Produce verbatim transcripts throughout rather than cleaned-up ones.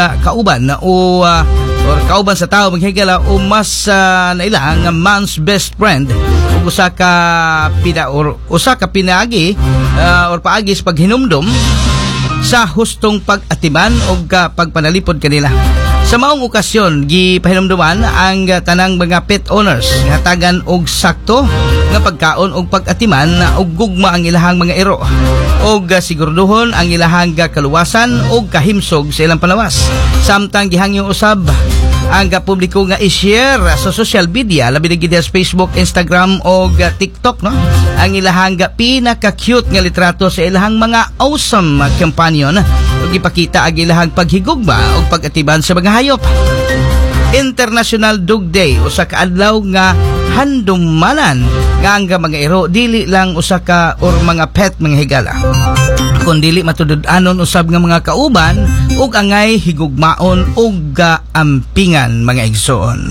uh, kauban na o uh, or kauban sa tao maghigala o mas uh, nailang nga man's best friend ug usa ka pina or usa ka pinaagi uh, or paagi sa paghinumdom sa hustong pag-atiman o uh, pagpanalipod kanila. Sa maong okasyon, gipahinumduman ang uh, tanang mga pet owners nga tagan og sakto nga pagkaon og pag-atiman og gugma ang ilahang mga iro og uh, siguraduhon ang ilahang uh, kaluwasan og kahimsog sa ilang panawas. Samtang gihangyo usab ang uh, publiko nga i-share sa social media labi na gid sa Facebook, Instagram og uh, TikTok no ang ilahang uh, pinaka-cute nga litrato sa ilahang mga awesome uh, companion ug ipakita ang ilahang paghigugma og pag-atiman sa mga hayop. International Dog Day usa ka adlaw nga handumanan nga ang mga iro dili lang usa ka or mga pet mga higala kundi matudud-anon usab nga mga kauban ug angay higugmaon ug ampingan mga igsoon.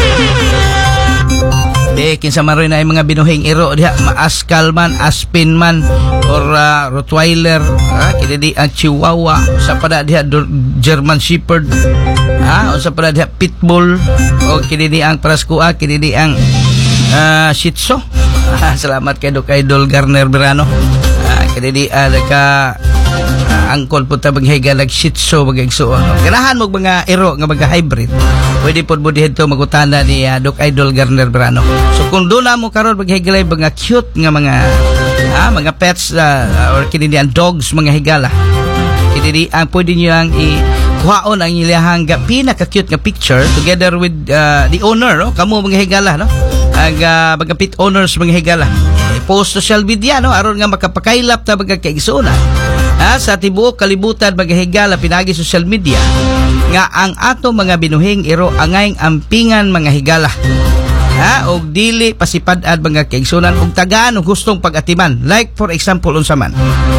Be kinsa maroy na ay mga binuhing iro diha, maaskal man, aspin man or uh, Rottweiler, ha, kini di ang Chihuahua, sa pada diha German Shepherd, ha, o sa pada diha Pitbull, o kini di ang Praskua, kini di ang uh, Shih Tzu. Salamat kay Doc Idol Garner Berano. Uh, kini di uh, ka uh, angkol po ta maghiga lag Shih Tzu magigsuon. Ganahan mo mga iro nga mga hybrid. Pwede po mo dito magutana ni uh, Doc Idol Garner Berano. So kung doon na mo karon maghigala mga cute nga mga ah, mga pets uh, or kini di ang dogs mga higala. Kini di ang pwede niyo ang i kuhaon ang ilahang pinaka-cute nga picture together with uh, the owner, no? Kamo mga higala, no? Ang uh, mga pet owners mga higala. I-post social media, no? Aron nga makapakailap ta mga kaigsuonan. Ha, sa tibuok kalibutan mga higala pinagi social media nga ang ato mga binuhing iro angay ampingan mga higala. Ha, og dili pasipad-ad mga kaigsuonan og tagaan og gustong pag-atiman. Like for example unsa man.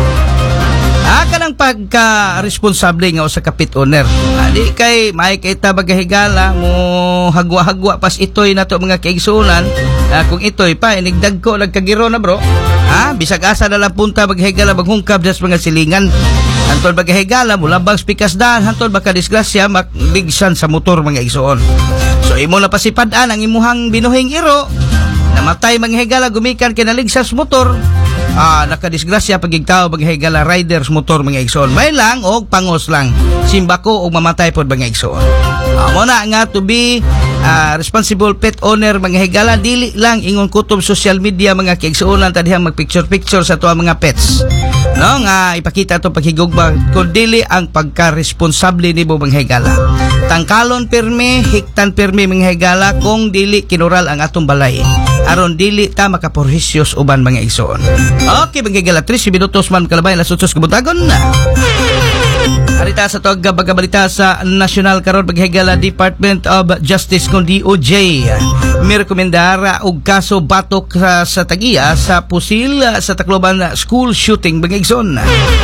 Ah, kanang pagka-responsable nga usa ka pet owner. Adi kay may kita bagahigala mo hagwa-hagwa pas itoy nato mga kaigsuonan. Ah, kung itoy pa inigdag ko nagkagiro na bro. Ah, bisag asa na lang punta bagahigala maghungkab sa mga silingan. Hantod bagahigala mula bang pikasdan hantod baka disgrasya makligsan sa motor mga igsuon. So imo na pasipad-an ang imuhang binuhing iro namatay mga higala gumikan kinaligsan sa motor. Ah, nakadisgrasya pagigtao paghigala riders motor mga igsoon. May lang og pangos lang. Simbako og mamatay pod mga igsoon. Amo na nga to be uh, responsible pet owner mga higala dili lang ingon kutob social media mga kaigsuonan tadihang magpicture-picture sa tuwa mga pets. No nga ipakita to paghigugma kun dili ang pagka-responsable nimo mga higala. Tangkalon pirmi, hiktan pirmi mga higala kung dili kinural ang atong balay. Aron dili ta makaporhisyos uban mga igsoon. Okay, mga higala, tres minutos man kalabay alas otso kabuntagon na. Arita sa tog bagabalita sa national karon paghigala Department of Justice kung D O J may rekomendar og kaso batok sa, sa tagiya sa pusil sa Tacloban school shooting mga igsoon.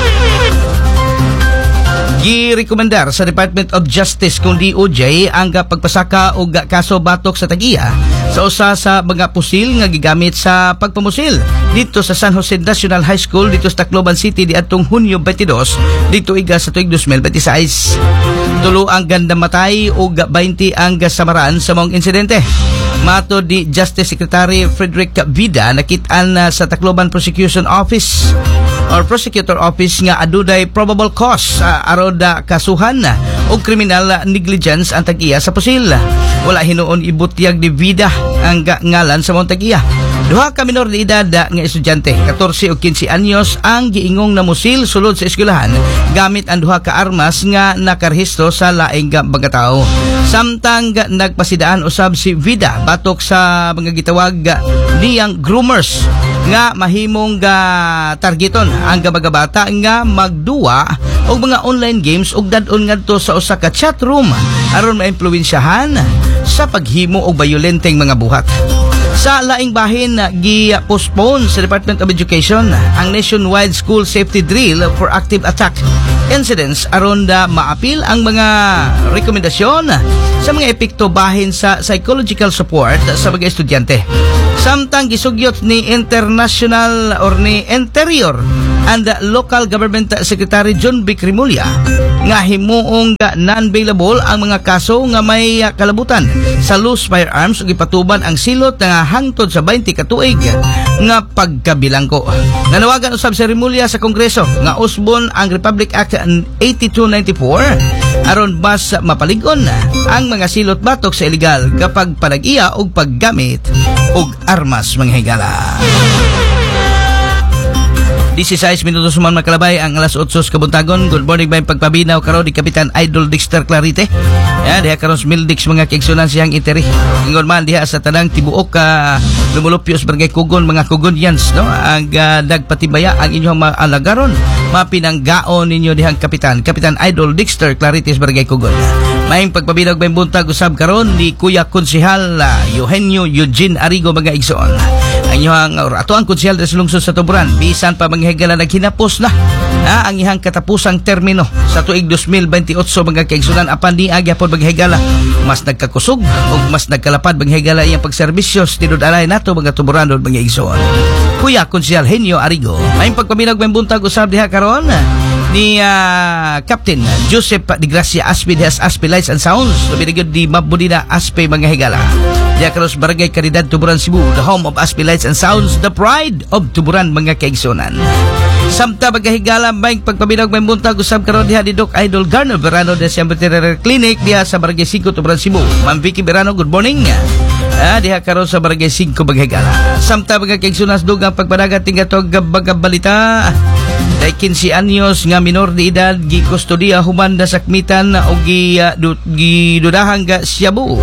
Gi-rekomendar sa Department of Justice kung D O J ang pagpasaka og kaso batok sa tagiya sa usa sa mga pusil nga gigamit sa pagpamusil dito sa San Jose National High School dito sa Tacloban City diadtong Hunyo twenty-dos dito iga sa tuig twenty twenty-six. Tulo ang ganda matay ug twenty ang gasamaraan sa mong insidente. Mato di Justice Secretary Frederick Vida nakit-an uh, sa Tacloban Prosecution Office or Prosecutor Office nga aduday probable cause uh, aroda kasuhan uh, o criminal uh, negligence ang tagiya sa pusil. Wala hinuon ibutyag ni Vida ang ngalan sa mong tagiya. Duha ka minor de edad uh, nga estudyante, fourteen o fifteen anyos ang giingong namusil sulod sa eskwelahan gamit ang duha ka armas nga nakarehistro sa laing mga tao. Samtang uh, nagpasidaan usab si Vida batok sa mga gitawag uh, niyang groomers nga mahimong ga targeton ang gabagabata nga magduwa og mga online games ug dadon ngadto sa usa ka chat room aron maimpluwensyahan sa paghimo og bayolenteng mga buhat. Sa laing bahin gi-postpone sa Department of Education ang nationwide school safety drill for active attack incidents aron da maapil ang mga rekomendasyon sa mga epekto bahin sa psychological support sa mga estudyante. Samtang gisugyot ni International or ni Interior and the local government secretary John B. Cremulya nga himuong non-bailable ang mga kaso nga may uh, kalabutan sa loose firearms ug ipatuban ang silot nga hangtod sa twenty ka tuig nga pagkabilanggo. Nanawagan usab si Cremulya sa Kongreso nga usbon ang Republic Act eighty-two ninety-four aron mas mapalig-on ang mga silot batok sa illegal kapag panag-iya og paggamit og armas mga higala. sixteen minutos man makalabay ang alas eight sa kabuntagon. Good morning bay pagpabinaw karon ni Kapitan Idol Dexter Clarite. Ya diha karon Smildix mga kaigsunan siyang iteri. Ingon man diha sa tanang tibuok ka uh, lumulupyos barangay Kugon mga Kugonians no ang uh, nagpatibaya ang inyong maalagaron mapinanggaon ninyo dihang Kapitan Kapitan Idol Dexter Clarite sa barangay Kugon. Maayong pagpabinaw bay buntag usab karon ni Kuya Konsehal uh, Eugenio Eugene Arigo mga igsoon. Ang iyong or ato ang konsyal sa lungsod sa Tuburan bisan pa manghigala naghinapos na na ang ihang katapusang termino sa tuig twenty twenty-eight mga kaigsunan apan ni agyapon maghigala mas nagkakusog o mas nagkalapad maghigala iyang pagserbisyo tinud-alay nato mga Tuburanod mga igsoon. Kuya Konsyal Henyo Arigo may pagpaminag may buntag usab diha karon ni uh, Captain Joseph Di Gracia Aspi Dias Aspi Lights and Sounds lumilingod di Mabudina Aspi mga higala diha karon sa Barangay Caridad Tuburan Cebu, the home of Aspi Lights and Sounds, the pride of Tuburan mga kaigsunan. Samta magahigala may pagpaminag may buntag usab karon diha ni Doc Idol Garner Verano de Veterinary Clinic diha sa Barangay five Tuburan Cebu. Ma'am Vicky Verano, good morning. Ah, diha karon sa Barangay five magahigala. Samta mga kaigsunan dugang pagpadagat tingatog balita. Day fifteen anyos nga minor de edad gi kustodiya human da sakmitan o gi uh, gidudahang ga Cebu.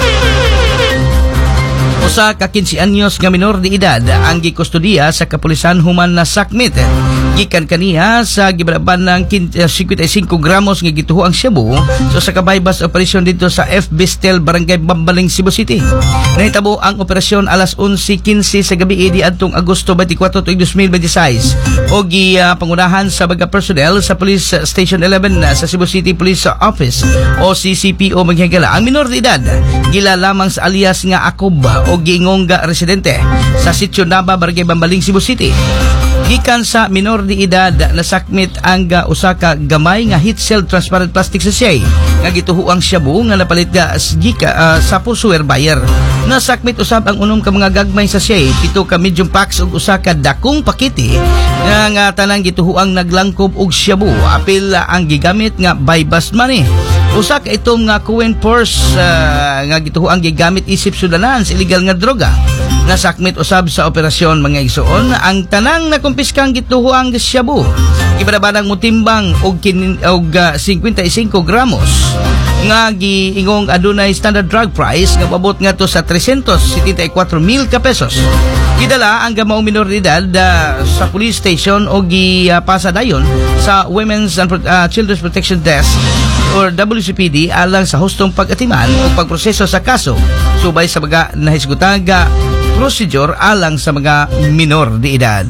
Usa ka fifteen anyos nga minor de edad ang gikustodiya sa kapulisan human na sakmit gikan kaniya sa gibalaban ng fifty-five gramos nga gituho ang Cebu so sa kabaybas operasyon dito sa F. Bistel Barangay Bambaling, Cebu City. Nahitabo ang operasyon alas eleven fifteen sa gabi di adtong Agosto twenty-four tuig twenty twenty-six o gi uh, pangunahan sa mga personnel sa Police Station eleven uh, sa Cebu City Police Office o C C P O maghigala. Ang minor de edad gila lamang sa alias nga Akob o giingong ga residente sa Sitio Naba Barangay Bambaling, Cebu City. Gikan sa minor de edad nasakmit ang uh, usa ka gamay nga heat shield transparent plastic sachet nga gituho ang Cebu nga napalit ga gika uh, sa Pusuer Bayer. Nasakmit usab ang unom ka mga gagmay sachet, pito ka medium packs ug usa ka dakong pakiti nga, nga tanang gituho ang naglangkob og Cebu. Apil uh, ang gigamit nga bypass money. Usa ka itom nga coin purse uh, nga gituho ang gigamit isip sudanan sa illegal nga droga. Nasakmit usab sa operasyon mga igsoon ang tanang na kumpiskang gituho ang Cebu. Ibarabanang mutimbang og kin og uh, fifty-five gramos nga giingong adunay standard drug price nga pabot nga to sa three hundred seventy-four mil ka pesos. Gidala ang gamaong minor de edad uh, sa police station o gipasa uh, dayon sa Women's and uh, Children's Protection Desk or W C P D alang sa hustong pag-atiman o pagproseso sa kaso subay sa mga nahisgutang procedure alang sa mga minor de edad.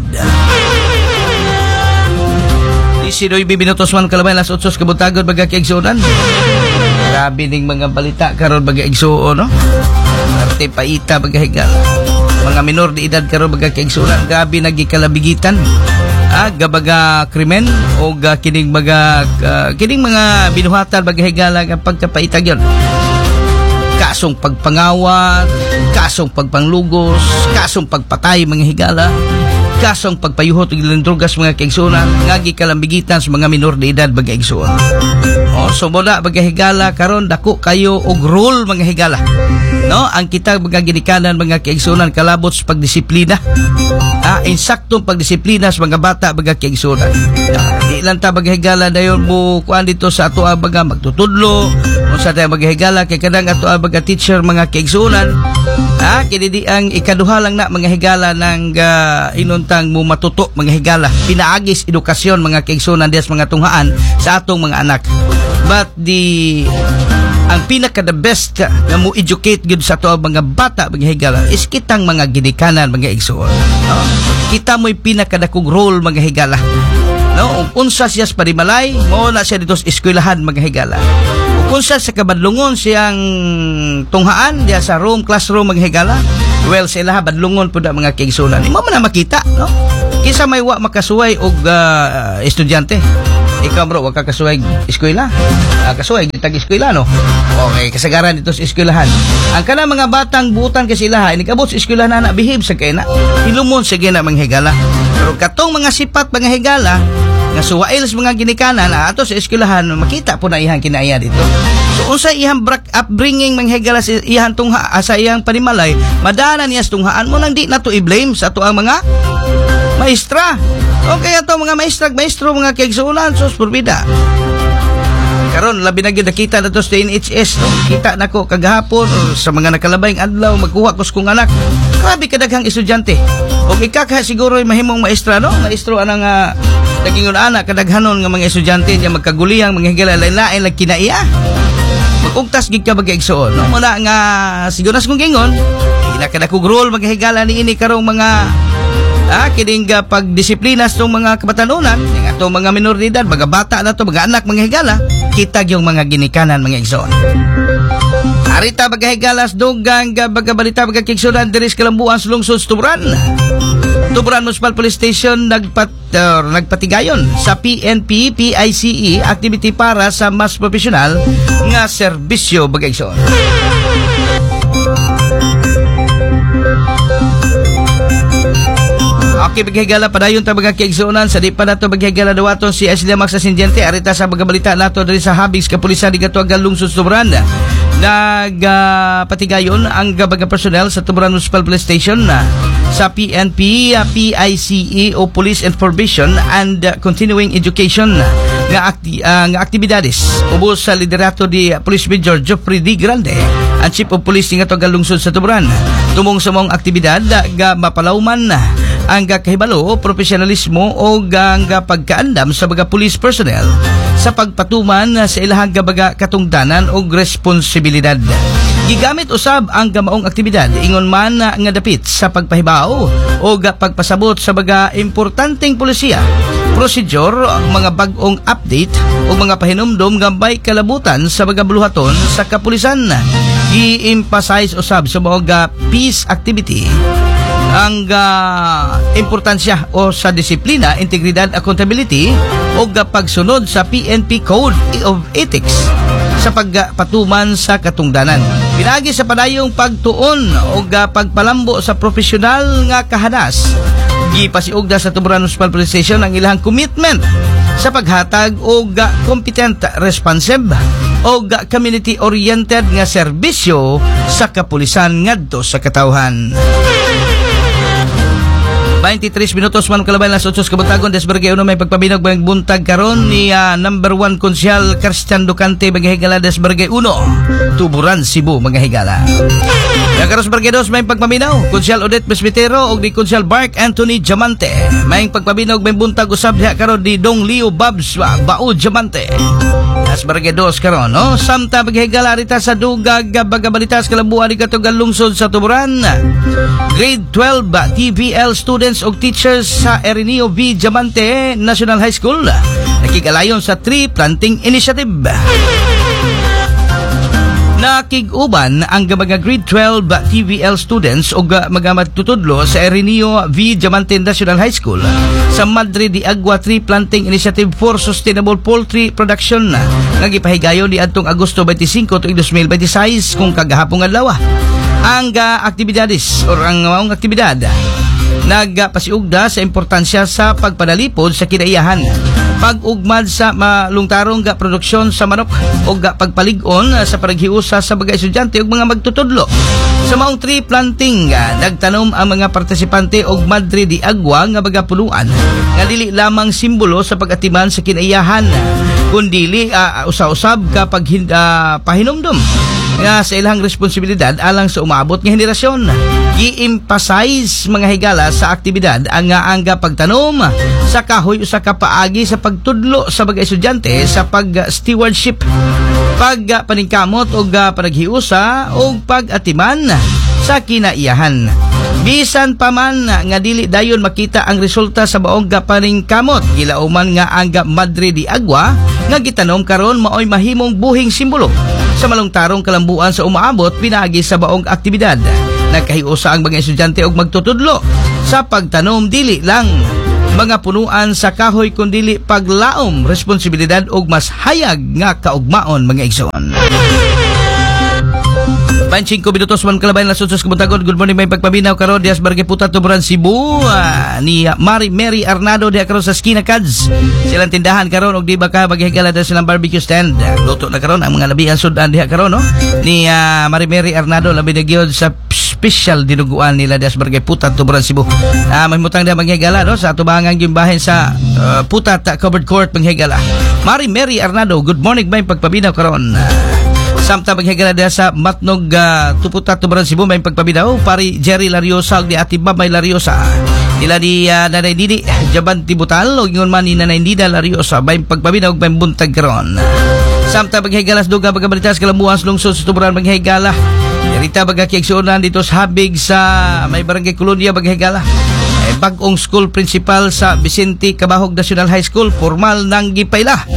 nineteen minutos man kalabay las eight kabuntagon baga kaigsuonan. Grabe ning mga balita karon baga igsuon no. Arte paita baga higal. Mga minor de edad karon baga kaigsuonan, grabe nagikalabigitan. Ah, gabaga krimen o ga kining mga uh, kining mga binuhatan baga higala nga pagkapaita gyud. Kasong pagpangawat, kasong pagpanglugos, kasong pagpatay mga higala, kasong pagpayuhot og ilang drogas mga kaigsuonan nga gikalambigitan sa mga minor de edad baga igsuon. O so moda baga higala karon dako kayo og rule mga higala. No, ang kita mga ginikanan mga kaigsuonan kalabot sa pagdisiplina. Ah, insaktong pagdisiplina sa mga bata baga kaigsuonan. Di lang ta baga higala dayon mo kuan dito sa ato baga magtutudlo, unsa tay baga higala kay kadang ato baga teacher mga kaigsuonan. Ah, kini di ang ikaduha lang na mga higala ng uh, inuntang mo matuto mga higala. Pinaagis edukasyon mga kaigsuonan dias mga tunghaan sa atong mga anak. But the ang pinaka the best ka nga mo educate gud sa ato mga bata mga higala is kitang mga ginikanan mga igsuon. No? Kita mo'y pinaka dakong role mga higala. No, unsa siya sa parimalay, mo na siya dito sa eskwelahan mga higala. Kung siya sa kabadlungon siyang tunghaan diya sa room, classroom mga higala, well sila badlungon pud mga kaigsunan. Imo man na makita, no? Kisa may wa makasuway og uh, estudyante. Ikaw bro, wag ka kasuway eskwela. Uh, kasuway tag eskwela no. Okay, kasagaran dito sa eskwelahan. Ang kana mga batang buutan kasi ilaha, inikabot sa eskwelahan na behave sa kay na. Hilumon sa na mga higala. Pero katong mga sipat mga higala nga suwail sa mga ginikanan ato sa eskwelahan, makita po na ihang kinaya dito. So unsa ihang upbringing mga higala sa ihang tungha sa ihang panimalay, madana niya sa tunghaan mo lang di na to i-blame sa to ang mga maestra. Okay ato mga maestra, maestro, mga kaigsuulan, sus purbida. Karon labi na gyud nakita na to sa N H S, no? Kita nako kagahapon sa mga nakalabayng adlaw magkuha ko sa kong anak. Grabe kadaghang estudyante. Og ikaka siguro mahimong maestra no, maestro anang uh, nagingon anak kadaghanon nga mga estudyante niya magkaguliyang mga higala lain-lain lang kinaiya. Magugtas gid ka bagay-igsuon no, muna nga siguro nas kong gingon kinakadakog role maghigala ni ini karong mga ah, kining uh, pagdisiplinas tong mga kabatanunan, ning ato mga minor de edad, mga bata na to, mga anak, mga higala, kita yung mga ginikanan, mga igsoon. Arita mga higalas, dugang mga balita, mga kiksunan, diris kalambuan sa lungsod Tuburan. Tuburan Municipal Police Station nagpat, uh, nagpatigayon sa P N P P I C E activity para sa mas profesional nga serbisyo, mga igsoon. Okay, maghigala padayon ta mga kaigsuonan sa di pa nato maghigala dawaton si Ashley Max sa Sinjente arita sa mga balita nato diri sa Habis Kapulisan di Gatuagan Lungsod Tuburan. Nagpatigayon uh, ang gabaga personnel sa Tuburan Municipal Police Station uh, sa P N P uh, P I C E o Police Information and uh, Continuing Education uh, nga akti, uh, nga aktibidades ubos sa liderato di uh, Police Major Geoffrey D. Grande ang Chief of Police di Gatuagan Lungsod sa Tuburan. Tumong sa mong aktibidad uh, ga mapalawman uh, ang kahibalo, profesionalismo o ang pagkaandam sa mga police personnel sa pagpatuman sa ilahang gabaga katungdanan o responsibilidad. Gigamit usab ang gamaong aktibidad ingon man nga dapit sa pagpahibaw o pagpasabot sa mga importanteng polisiya, procedure, mga bag-ong update o mga pahinumdom gambay kalabutan sa mga buluhaton sa kapulisan. I-emphasize usab sa mga peace activity ang uh, importansya o sa disiplina, integridad, accountability o pagsunod sa P N P Code of Ethics sa pagpatuman sa katungdanan. Pinagi sa padayong pagtuon o pagpalambo sa profesional nga kahanas. Gipasiugda sa Tuburan Municipal Police Station ang ilang commitment sa paghatag o competent, responsive o community-oriented nga serbisyo sa kapulisan ngadto sa katawhan. twenty-three minutos man kalabay las otsos kabutagon des Barangay uno may pagpabinog bayang buntag karon ni uh, number one konsyal Christian Ducante magahigala des Barangay uno Tuburan, Cebu magahigala. Yang karos Barangay dos may pagpaminaw konsyal Odette Presbitero og di konsyal Mark Anthony Diamante. May pagpabinog may buntag usab diha karon di Dong Leo Babs Bao Diamante. As Barangay dos karon no samta magahigala rita sa dugag bagabalitas kalabuan di Gatuagan Lungsod sa Tuburan. Grade twelve T V L students og teachers sa Erineo V. Diamante National High School nakigalayon sa Tree Planting Initiative. Nakig-uban ang mga grade twelve T V L students og mga magtutudlo sa Erineo V. Diamante National High School sa Madre de Agua Tree Planting Initiative for Sustainable Poultry Production nga gipahigayon ni adtong Agosto twenty-five tuig twenty twenty-six kung kagahapong adlaw. Ang uh, aktibidades or ang maong aktibidad nagpasiugda sa importansya sa pagpadalipod sa kinaiyahan, pag-ugmad sa malungtarong ga produksyon sa manok o ga pagpalig-on sa paraghiusa sa mga estudyante ug mga magtutudlo. Sa maong tree planting, nagtanom ang mga partisipante og Madre de Agua nga mga punuan nga dili lamang simbolo sa pag-atiman sa kinaiyahan kundi uh, usa-usab kapag uh, pahinumdom nga sa ilang responsibilidad alang sa umaabot nga henerasyon. I-emphasize mga higala sa aktibidad ang nga angga pagtanom sa kahoy usa ka paagi sa pagtudlo sa mga estudyante sa pag-stewardship, pag-paningkamot o panaghiusa o pag-atiman sa kinaiyahan. Bisan pa man nga dili dayon makita ang resulta sa maong paningkamot, gilauman nga ang Madre de Agua nga gitanom karon maoy mahimong buhing simbolo sa malungtarong kalambuan sa umaabot pinaagi sa baong aktibidad. Nagkahiusa ang mga estudyante og magtutudlo sa pagtanom dili lang mga punuan sa kahoy kundili paglaom responsibilidad ug mas hayag nga kaugmaon mga igsoon. twenty-five minutos man kalabay na susos kabuntagon. Good morning, may pagpabinaw karon dias Barangay Putat, Tuburan, Cebu. Uh, ni Mari Mary Arnado diha karon sa Skina Cads. Silang tindahan karon og di ba ka maghigala sa silang barbecue stand. Luto na karon ang mga labihan sudan diha karon no. Ni uh, Mari Mary Arnado labi na gyud sa special dinuguan nila dias Barangay Putat, Tuburan, Cebu. Ah uh, mahimutang diha maghigala no sa tubangan gyud bahin sa uh, Putat uh, covered court maghigala. Mari Mary Arnado, good morning, may pagpabinaw karon. Uh, Samtang maghigala diha sa Matnog uh, Tuputat, Tuburan, Cebu, may pagpabinaw pari Jerry Lariosa ug ni Ati Babay Lariosa. Ila di uh, Nanay Didi Jaban Tibutal ug ingon man ni Nanay Dida Lariosa may pagpabinaw ug may buntag karon. Samtang maghigala sa dugang pagkabalita sa Kalamuan lungsod sa Tuburan maghigala. Dirita baga kiigsuonan dito sa Habig sa may Barangay Colonia maghigala. Eh, bag-ong school principal sa Vicente Cabahog National High School formal nang gipaila.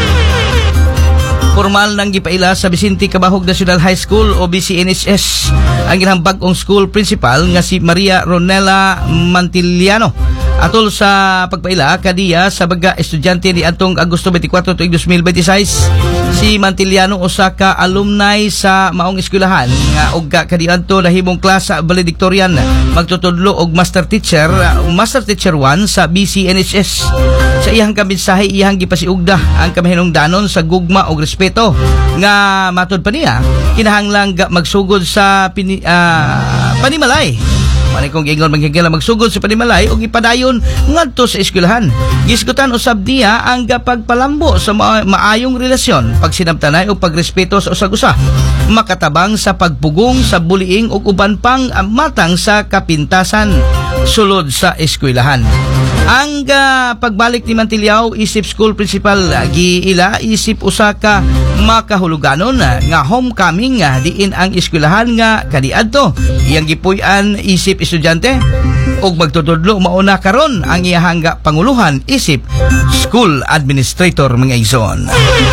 Formal nang gipaila sa Vicente Cabahog National High School o B C N H S ang ilang bag-ong school principal nga si Maria Ronela Mantiliano. Atol sa pagpaila kadiya sa baga estudyante ni atong Agosto twenty-four tuig twenty twenty-six, si Mantiliano usa ka alumni sa maong eskwelahan nga og kadiadto nahimong klase valedictorian magtutudlo og master teacher master teacher one sa B C N H S. Sa iyang kaminsahe iyang gipasiugda ang kamahinungdanon sa gugma og respeto nga matud pa niya kinahanglang magsugod sa pini, uh, panimalay. Mani kong ingon maghigala magsugod sa panimalay o ipadayon ngadto sa eskwelahan. Gisgutan usab niya ang pagpalambo sa ma- maayong relasyon, pagsinabtanay o pagrespeto sa usag-usa, makatabang sa pagpugong sa bullying o uban pang matang sa kapintasan sulod sa eskwelahan. Ang uh, pagbalik ni Mantilyaw isip school principal uh, giila isip usa ka makahuluganon uh, nga homecoming uh, diin ang eskwelahan nga kadiadto iyang gipuy-an isip estudyante og magtutudlo mauna karon ang iyahang panguluhan isip school administrator mga igsoon.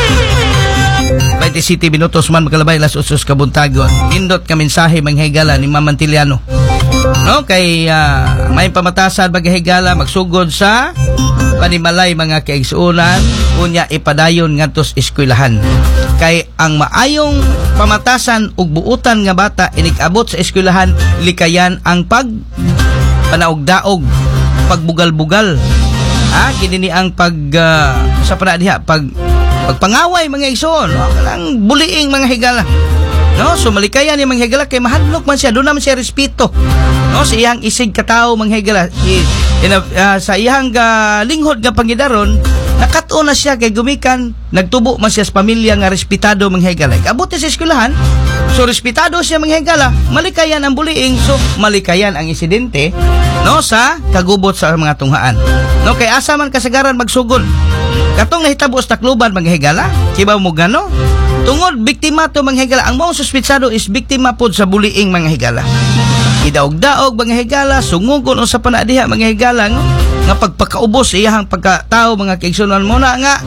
twenty-seven minutos man makalabay las usos kabuntagon. Indot ka mensahe manghigala ni Ma'am Mantiliano. No kay uh, may pamatasan bagahigala magsugod sa panimalay mga kaigsuonan unya ipadayon ngadto sa eskwelahan. Kay ang maayong pamatasan ug buutan nga bata inig-abot sa eskwelahan likayan ang pag panaog-daog, pagbugal-bugal. Ha kini ni ang pag uh, sa pana diha pag pagpangaway mga igsoon, no? Kanang bullying mga higala. No, so malikayan ni mga higala kay mahadlok man siya, doon naman siya respeto. No, sa iyang isig katao mga higala. I, in, uh, sa iyang uh, linghod nga pangidaron, nakatuon na siya kay gumikan, nagtubo man siya sa pamilya nga respetado mga higala. Abot sa eskwelahan, so respetado siya mga higala, malikayan ang bullying, so malikayan ang insidente, no, sa kagubot sa mga tunghaan. No, kay asa man kasagaran magsugod. Katong nahitabo sa takluban mga higala, kibaw mo gano? Tungod biktima to mga higala, ang maong suspitsado is biktima pod sa bullying mga higala. Idaog-daog mga higala, sungugon sa panadiha mga higala no? Nga pagpakaubos iyahang pagkatao mga kaigsunan mo na nga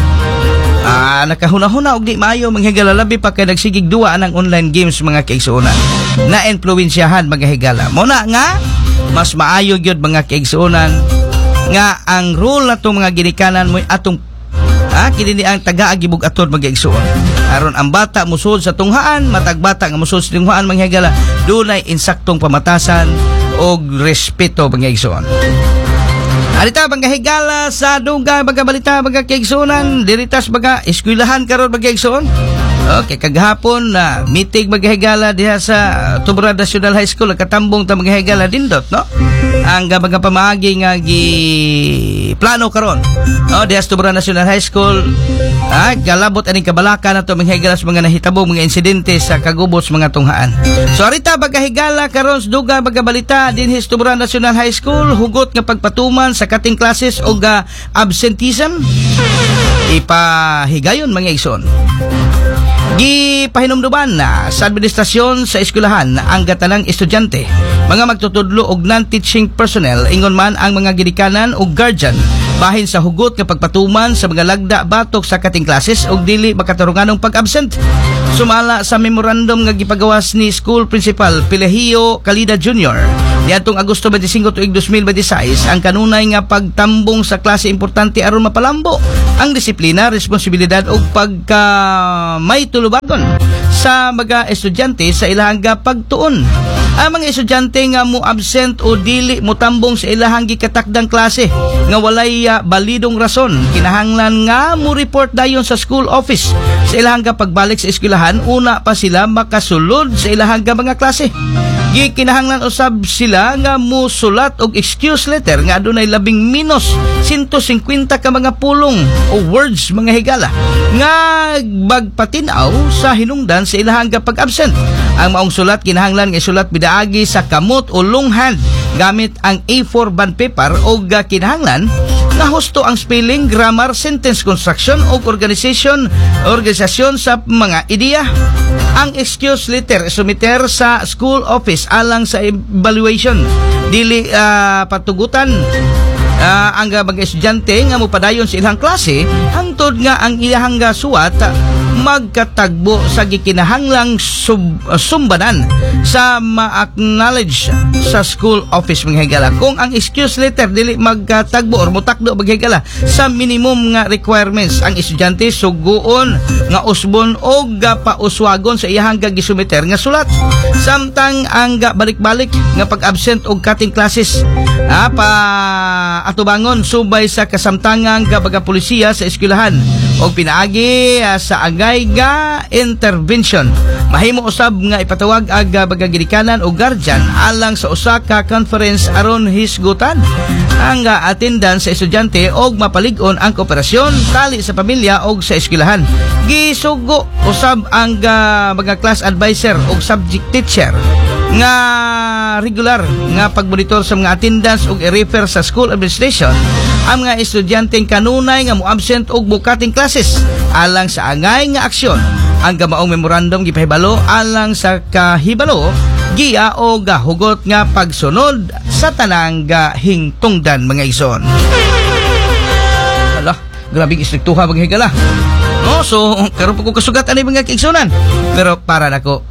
ah, nakahuna-huna og di maayo mga higala labi pa kay nagsigig duwa ng online games mga kaigsunan. Na-influensyahan mga higala. Mo na nga mas maayo gyud mga kaigsunan nga ang rule na itong mga ginikanan mo atong ha, kini ang taga-agibog atod mag-igsuon. Aron ang bata musod sa tunghaan, matag bata nga musod sa tunghaan mga higala, dunay insaktong pamatasan og respeto mga igsuon. Alita mga higala sa dugang mga balita mga kaigsuonan, diritas mga eskwelahan karon mga igsuon. Okay, kagahapon na uh, meeting mga higala diha sa Tuburan National High School, katambong ta mga higala dindot, no? Ang mga pamaagi nga gi plano karon. No, diha sa Tuburan National High School, ah, galabot aning kabalaka na to mga higala sa mga nahitabo mga insidente sa kagubot sa mga tunghaan. So arita mga higala karon sa dugang mga balita dinhi sa Tuburan National High School, hugot nga pagpatuman sa cutting classes o uh, absenteeism ipahigayon mga igsoon. Gipahinumduman na sa administrasyon sa eskwelahan ang gatanang estudyante, mga magtutudlo og non-teaching personnel, ingon man ang mga ginikanan o guardian bahin sa hugot nga pagpatuman sa mga lagda batok sa kating klases ug dili makatarunganong pag-absent. Sumala sa memorandum nga gipagawas ni School Principal Pelehio Calida Junior niadtong Agosto twenty-five tuig two thousand twenty-six, ang kanunay nga pagtambong sa klase importante aron mapalambo ang disiplina, responsibilidad ug pagka may tulubagon sa mga estudyante sa ilahang pagtuon. Ang mga estudyante nga mo absent o dili mo tambong sa ilahang gikatakdang klase nga walay uh, balidong rason, kinahanglan nga mo report dayon sa school office sa ilahang pagbalik sa eskwelahan una pa sila makasulod sa ilahang mga klase. Gikinahanglan usab sila nga mo sulat og excuse letter nga adunay labing minus one hundred fifty ka mga pulong o words mga higala nga magpatinaw sa hinungdan sa ilahang pag-absent. Ang maong sulat kinahanglan nga isulat bidaagi sa kamot o longhand gamit ang A four bond paper o kinahanglan na husto ang spelling, grammar, sentence construction o organization organisasyon sa mga ideya. Ang excuse letter sumiter sa school office alang sa evaluation, dili uh, patugutan uh, ang mga estudyante nga mopadayon sa ilang klase hangtod nga ang ilang suwat magkatagbo sa gikinahanglang sub, uh, sumbanan sa ma-acknowledge sa school office mga higala. Kung ang excuse letter dili magkatagbo or mutakdo mga higala sa minimum nga requirements, ang estudyante suguon nga usbon o pauswagon sa iyahang gisumiter nga sulat. Samtang ang balik-balik nga pag-absent og cutting classes ah, pa atubangon subay sa kasamtangang kabaga polisiya sa eskwelahan og pinaagi ah, sa agay ga intervention. Mahimo usab nga ipatawag aga bagagirikanan o guardian alang sa usa ka conference aron hisgutan ang uh, attendance sa estudyante og mapalig-on ang kooperasyon tali sa pamilya og sa eskwelahan. Gisugo usab ang uh, mga class advisor og subject teacher nga regular nga pagmonitor sa mga attendance ug i-refer sa school administration ang mga estudyanteng kanunay nga mo-absent og bukating classes alang sa angay nga aksyon. Ang gamaong memorandum gipahibalo alang sa kahibalo giya o gahugot nga pagsunod sa tanang hingtungdan mga igsoon. Hala, grabing istriktuha mga higala. No, so karon pa ko kasugat ani mga igsoonan. Pero para nako,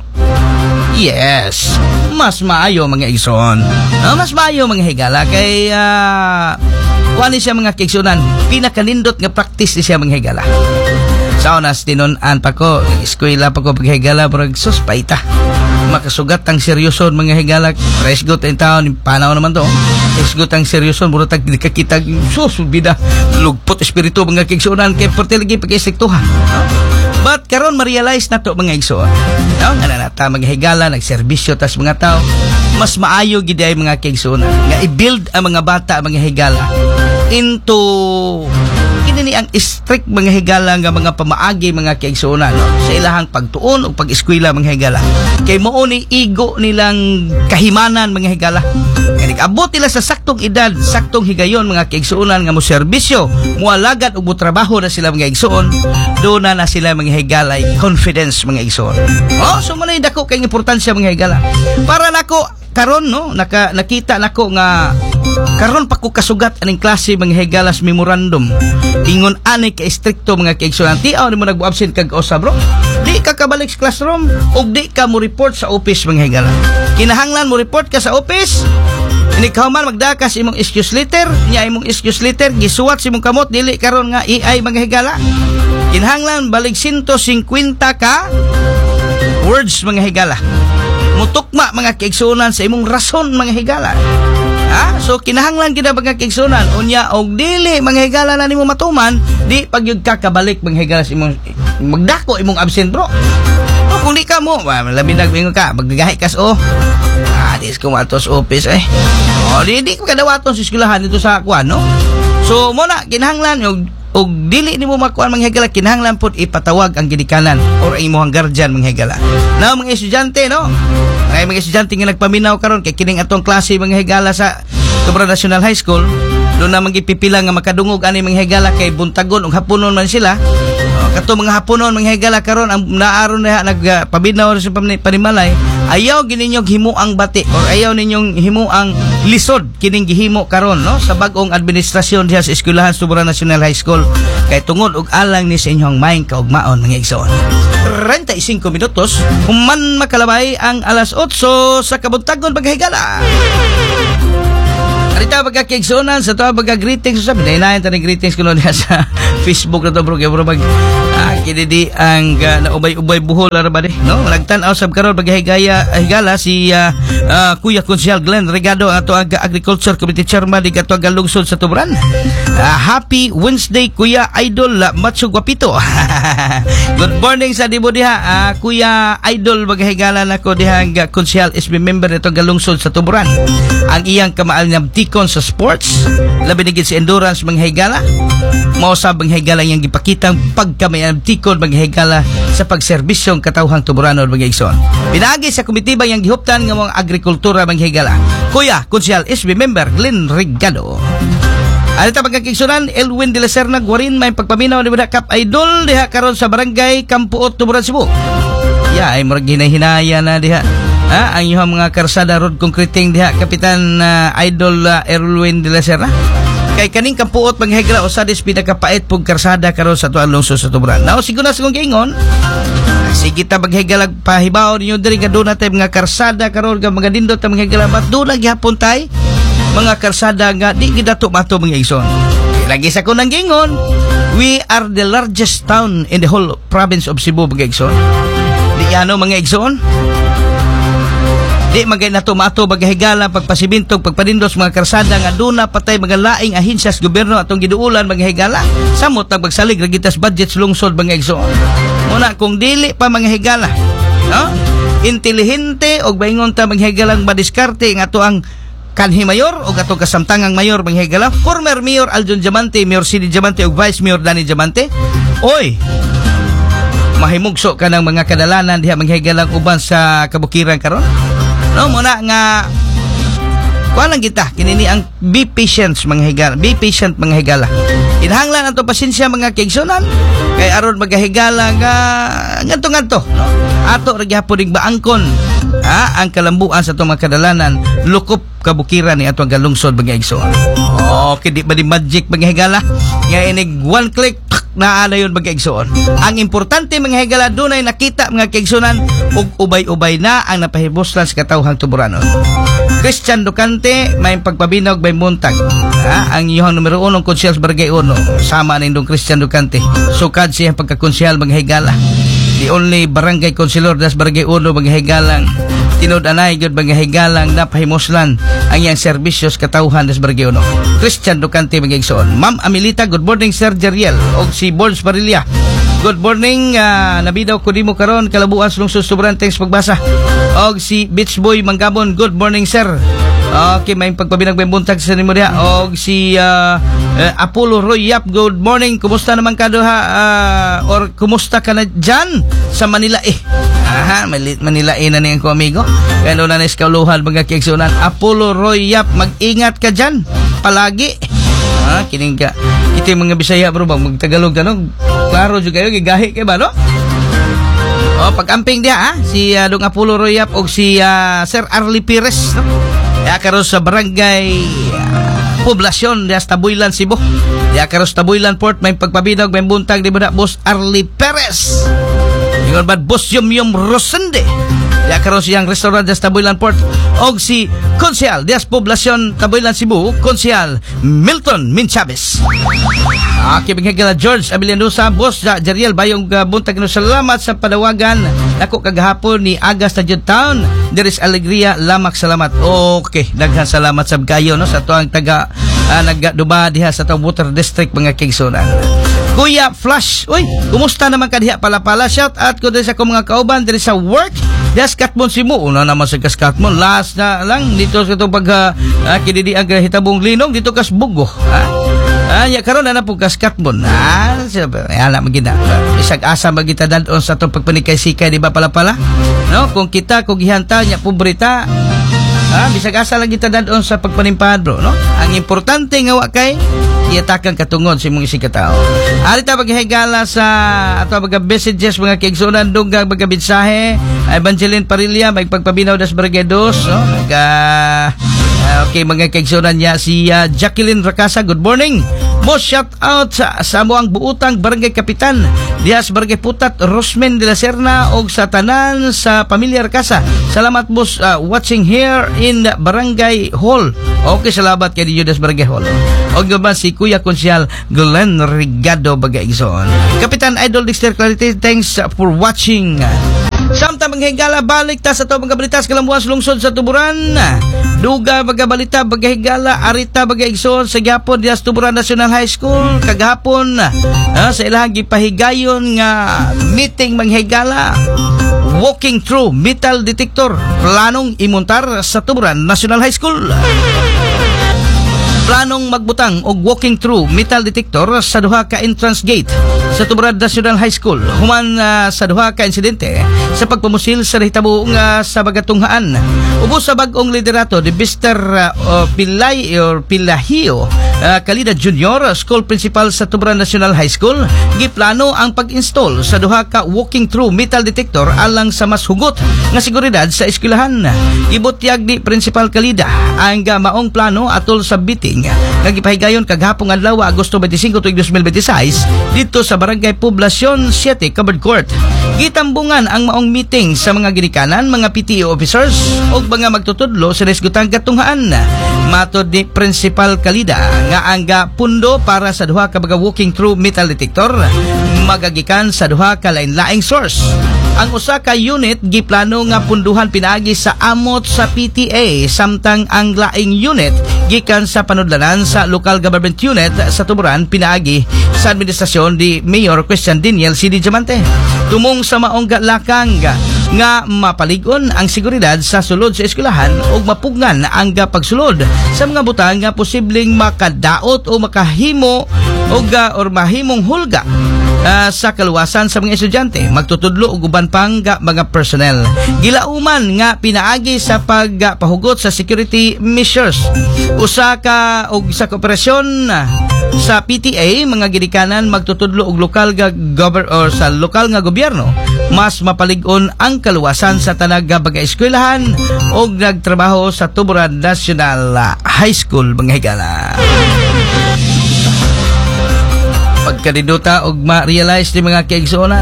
yes, mas maayo mga igsoon. No, mas maayo mga higala kay uh, wani siya mga igsoonan. Pinakanindot nga practice ni siya mga higala. Sa unas tinunan pa ko, eskwela pa ko paghigala, pero suspaita. Makasugat ang seryoson mga higala. Resgot ang taon, panaw naman to. Resgot ang seryoson, muna tag kakita, sus, bida, lugpot espiritu mga kigsuunan, kaya portiligi pag-isiktuha. But karon ma-realize na to mga igsoon. No? Nga na nata mga higala, nagserbisyo tas mga tao, mas maayo gid ay mga kigsuunan. Nga i-build ang mga bata, mga higala, into ini ang strict mga higala nga mga pamaagi mga kaigsuonan no? Sa ilahang pagtuon o pag-eskwela mga higala. Kay mao ni igo nilang kahimanan mga higala. Kaya abot nila sa saktong edad, saktong higayon mga kaigsuonan nga mo serbisyo, mualagad ug trabaho na sila mga igsuon, do na na sila mga higala confidence mga igsuon. Oh, so manay dako kay importansya mga higala. Para nako karon no naka nakita nako nga karon pa ko kasugat aning klase mga higalas memorandum ingon ani ka istrikto mga kaigsuonan. Tiaw ni mo nag-absent kag usa bro, di ka kabalik sa classroom ug di ka mo report sa office mga higala. Kinahanglan mo report ka sa office. Ini kauman magdakas imong excuse letter, nya imong excuse letter gisuwat sa imong kamot dili karon nga A I mga higala. Kinahanglan balik one hundred fifty ka words mga higala. Mutukma mga kaigsuonan sa imong rason mga higala. Ha? So kinahanglan gid mga kaigsuonan unya og dili mga higala na nimo matuman, di pagyud ka kabalik mga higala sa imong magdako imong absent bro. O kung di ka mo, labi nagmingon ka, magdagahi kas oh. Ah, dis ko matos office eh. O di di ko kadawaton sa eskwelahan dito sa kuan no. So mo na kinahanglan og og dili nimo makuan mga higala, kinahanglan pud ipatawag ang gidikanan or ang imong guardian mga higala. Na mga estudyante no. Ay mga estudyante nga nagpaminaw karon kay kining atong klase mga higala sa Tubra National High School, do na magipipila nga makadungog ani mga higala kay buntagon ug hapunon man sila. O, kato mga hapunon mga higala karon ang naaron na nagpaminaw sa panimalay ayaw gininyong himuang bati or ayaw ninyong himuang lisod kining gihimo karon no sa bag-ong administrasyon diha sa Eskwelahan Tuburan National High School kay tungod og alang ni sa inyong maing kaugmaon mga igsoon. thirty-five minutos human makalabay ang alas otso sa kabuntagon paghigala. Arita pagka-kigsunan sa to pagka-greetings sa binainayan tani greetings kuno diha sa Facebook na to bro kay bro mag ah, kididi ang uh, naubay-ubay buhol ara ba di no nagtan-aw sab karon paghigaya higala si uh, uh, Kuya Konsyal Glenn Regado ato ang Agriculture Committee Chairman di ato ang lungsod sa Tuburan. Uh, happy Wednesday Kuya Idol uh, Macho Guapito. Good morning sa dibo diha uh, Kuya Idol paghigala nako diha ang uh, Konsyal S B member ato ang lungsod sa Tuburan. Ang iyang kamaal nga tikon sa sports labi na gid si endurance manghigala mao sa manghigala yang gipakitang pagkamayan tikon manghigala sa pagserbisyong katawhang Tuburanon mga igsoon. Pinagi sa komitiba yang gihuptan nga mga agrikultura manghigala Kuya Konsyal S B member Glenn Regado. Alita pagkakigsunan Elwin de la Serna Guarin may pagpaminaw ni Budak Kap Idol diha karon sa barangay Kampuot Tuburan Cebu. Ya ay murag hinahinaya na diha. Ha, ang iyong mga karsada road concreting diha Kapitan uh, Idol uh, Erwin de la Serna kay kaning Kampuot manghigala usadis pinakapait pug karsada karon sa tuang lungsod sa Tuburan. Now siguro na sa kong giingon sige ta maghigala pahibaw ninyo diri nga doon natin mga karsada karon nga mga dindot ta manghigala bat doon lagi hapon tay mga karsada nga di gidato mato mga igsoon. Lagi sa kong giingon we are the largest town in the whole province of Cebu mga igsoon. Di ano mga igsoon di magay na tumato bagahigala pagpasibintog pagpadindos mga karsada nga duna patay mga laing ahensyas gobyerno atong giduulan bagahigala samot ang pagsalig ragitas budget lungsod mga igsoon. Muna kung dili pa mga higala no intelihente og baingon ta mga higalang madiskarte nga ato ang kanhi mayor o atong kasamtangang mayor mga higala former mayor Aljon Diamante, Mayor Sidi Diamante ug Vice Mayor Danny Diamante. Oy mahimugso ka ng mga kadalanan diha mga higalang uban sa kabukiran karon. No, muna nga kuha lang kita kinini ang be patient mga higala be patient mga higala inhanglan ato pasensya mga kaigsunan kay aron magahigala nga ngadto ngadto no ato ra gyapon ning baangkon ha ang kalambuan sa atong mga kadalanan lukop kabukiran ni ato ang galungsod mga igsoon. Okay di ba di magic mga higala nga inig one click na ana yun mga igsoon. Ang importante mga higala dunay nakita mga kaigsunan ug ubay-ubay na ang napahiboslan sa katawhang Tuburanon. Christian Ducante may pagpabinog may muntag ha? Ang iyong numero uno konsyal sa Barangay Uno sama na indong Christian Ducante sukad siya pagkakonsyal mga higala the only barangay konselor das Barangay Uno mga higalang tinud-anay gyud mga higalang napahimoslan ang iyang serbisyos katawhan das Barangay Uno. Christian Ducante mga igsoon. Ma'am Amelita, good morning Sir Jeriel og si Bols Barilla. Good morning, uh, nabidaw ko di mo karon kalabuan sa lungsod Tuburan thanks pagbasa. Og si Beach Boy Manggabon, good morning sir. Okay, may pagpabinag may buntag sa nimo diha. Og si uh, uh, Apollo Roy Yap, good morning. Kumusta naman ka duha uh, or kumusta ka na dyan sa Manila eh? Aha, Manila eh na niyang ko amigo. Kaya doon na niskauluhan mga kieksunan. Apollo Roy Yap, mag-ingat ka dyan palagi. Ah, kining ka. Ito yung mga Bisaya bro bang magtagalog tanong. Klaro juga kayo gigahi kay ba no? Oh, pag-amping dia ha, si uh, Dong Apollo Roy Yap og si uh, Sir Arlie Pires no. Ya karon sa barangay uh, poblasyon diha sa Taboylan, Cebu. Ya karon sa Taboylan Port may pagpabinog may buntag di ba Boss Arlie Perez. Ingon ba Boss Yum Yum Rosende. Ya karon siyang restaurant sa Taboylan Port og si Konsyal dias poblasyon Taboylan, Cebu, Konsyal Milton Min Chavez. Okay, bingagala George Abiliano sa Boss ja, Jeriel bayong uh, buntag no salamat sa padawagan nako kagahapon ni Agas sa Town. There is alegria lamak salamat. Okay, daghan salamat sab kayo no sa tuang taga uh, nagduba diha sa tuang Water District mga Kingsonan. Kuya Flash, uy, kumusta naman ka diha pala-pala? Shout out ko din sa akong mga kauban diri sa work. Yes, Katmon Simu. Una naman sa Katmon. Last na lang dito sa itong pag uh, kinidi ang hitabong linong dito kas Bugo. Ha? Ah, ya karon na po kas Katmon. Ah, ala magina. Isag asa magita dadon sa itong pagpanikay-sikay di ba pala-pala? No, kung kita kung gihanta nya pobrita. Ah, bisag asa lang kita dadon sa pagpanimpad bro, no? Ang Ang importante nga wa kay iyatakan katungod sa imong isig katao. Arita paghigala sa ato mga messages mga kaigsunan dugang mga mensahe. Evangeline Parilla may pagpabinaw das Bargedos, no? Mga uh, okay mga kaigsunan niya si uh, Jacqueline Racasa. Good morning. Mo shout out sa sa moang buutang barangay kapitan Dias Barangay Putat Rosmen de la Serna og sa tanan sa pamilya Racasa. Salamat boss uh, watching here in Barangay Hall. Okay, salamat kay Dias Barangay Hall. Og naman si Kuya Konsyal Glenn Rigado Bagaigsoon. Kapitan Idol Dexter Clarity, thanks for watching. Samtang manghigala balik ta sa to mga balita sa Kalambuas lungsod sa Tuburan. Duga mga balita bagahigala arita bagaigsoon sa gyapon dias Tuburan National High School kagahapon uh, sa ilahang gipahigayon nga meeting manghigala walking through metal detector planong imontar sa Tuburan National High School. Planong magbutang og walking through metal detector sa duha ka entrance gate sa Tuburan National High School human uh, sa duha ka insidente sa pagpamusil sa nahitabo nga sa bagatunghaan. Ubos sa bag-ong liderato ni Mister Uh, Pilay or Pilahio uh, Kalida Junior, School Principal sa Tuburan National High School, giplano ang pag-install sa duha ka walking through metal detector alang sa mas hugot nga seguridad sa eskwelahan. Gibutyag ni Principal Kalida ang uh, maong plano atol sa biting nga gipahigayon kagahapon adlaw Agosto twenty-five, twenty twenty-six dito sa Barangay Poblacion seven, Covered Court. Gitambungan ang maong meeting sa mga ginikanan, mga P T E officers ug mga magtutudlo sa resgutang katunghaan. Matod ni Principal Kalida nga ang pundo para sa duha ka mga walking through metal detector magagikan sa duha ka lain-laing source. Ang usa ka unit giplano nga punduhan pinaagi sa amot sa P T A samtang ang laing unit gikan sa panudlanan sa local government unit sa Tuburan pinaagi sa administrasyon di Mayor Christian Daniel C D Diamante. Tumong sa maong lakang nga mapalig-on ang seguridad sa sulod sa eskwelahan ug mapugnan ang pagsulod sa mga butang nga posibleng makadaot o makahimo og or mahimong hulga Uh, sa kaluwasan sa mga estudyante, magtutudlo og uban pang mga personnel. Gilauman nga pinaagi sa pagpahugot sa security measures. Usa ka og sa kooperasyon sa P T A mga ginikanan magtutudlo og lokal nga gover or sa lokal nga gobyerno mas mapalig-on ang kaluwasan sa tanang mga eskwelahan og nagtrabaho sa Tuburan National High School mga higala. Pagkadiduta og ma-realize ni mga kaigsuonan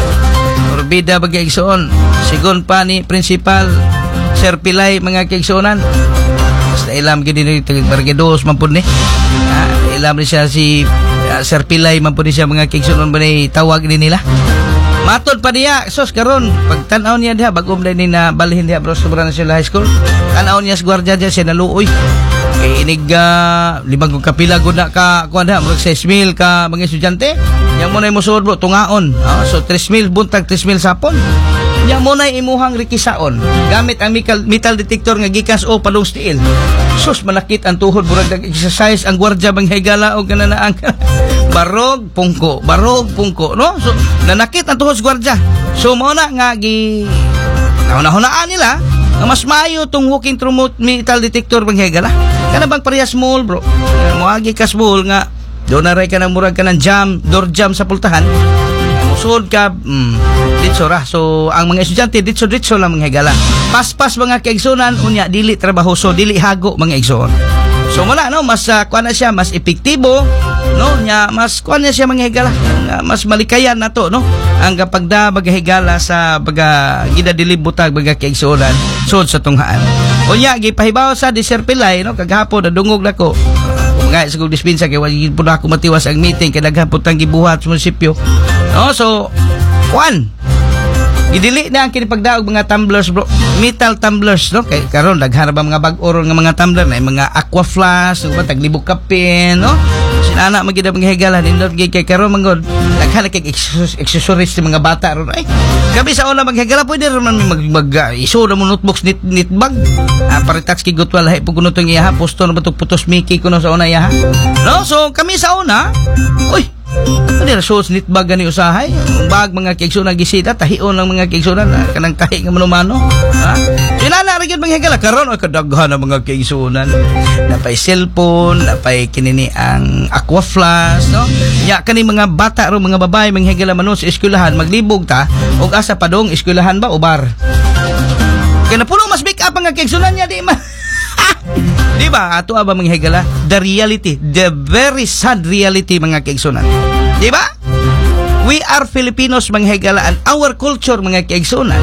orbida mga kaigsuon sigon pa ni Principal Sir Pilay mga kaigsuonan basta ilam gini ni Bargedos man pud ni ah, ilam ni siya si uh, Sir Pilay man pud ni siya mga kaigsuonan ba ni tawag ni nila matod pa niya sos karon pagtan-aw niya diha bagom din ni na balhin diha bro sa Tuburan National High School tan-aw niya sa gwardiya diya siya naluoy kay inig uh, limang kapila gud na ka kuan ha murag six mil ka mga estudyante yang mo nay mosuod bro tungaon uh, so three mil buntag three mil sapon yang mo nay imuhang rikisaon gamit ang metal, metal detector nga gikan sa o padung steel sus malakit ang tuhod murag nag-exercise ang gwardiya bang higala og kananaang barog pungko barog pungko no so nanakit ang tuhod sa gwardiya so mo na nga gi nauna-hunaan nila mas maayo tong walking through metal detector bang higala kana bang parehas small bro moagi ka small nga do na ray ka ng murag ka ng jam door jam sa pultahan musod ka mm, ditso ra so ang mga estudyante ditso ditso lang mga higala paspas mga kaigsunan unya dili trabahoso dili hago mga igsoon so wala no mas uh, kuan na siya mas epektibo no nya mas kuan na siya mga higala uh, mas malikayan na to no ang kapagda bagahigala sa baga gidadilibutag baga kaigsuonan sud sa tunghaan unya gipahibaw sa di Sir Pilay no kagahapon nadungog nako mga sa dispensa kay wagi pud ako matiwas ang meeting kay naghapon tang gibuhat sa munisipyo no so kuan gidili na ang kinipagdaog mga tumblers bro metal tumblers no kay karon daghan ba mga bag-oro nga mga tumbler na mga aqua flask ug batag libog kape no sinana magida mga higala nindot gay kay karon mangod daghan kay accessories sa mga bata ron ay gabi sa una maghigala pwede ron man mag, mag uh, iso na mo notebooks knit knit bag ah, paritax kay gutwal hay pug kuno iyaha posto na batok putos Mickey kuno sa una iyaha no so kami sa una oy Ano yung shows nitbag gani usahay? Bag mga kaigsunan gisita, tahion ng mga kaigsunan, kanang tahi nga manumano. Ha? So, inala rin mga higala, karon o kadaghan ng mga kaigsunan. Napay cellphone, napay kinini ang aqua flash, no? Ya, kani mga bata ro mga babae, mga higala manon sa eskwelahan, maglibog ta, o asa padong eskwelahan ba, o bar? Kaya na puno mas make up ang kaigsunan niya, di ma. Di ba? Ato ba mga higala? The reality, the very sad reality mga kaigsunan. Di ba? We are Filipinos mga higala, and our culture mga kaigsunan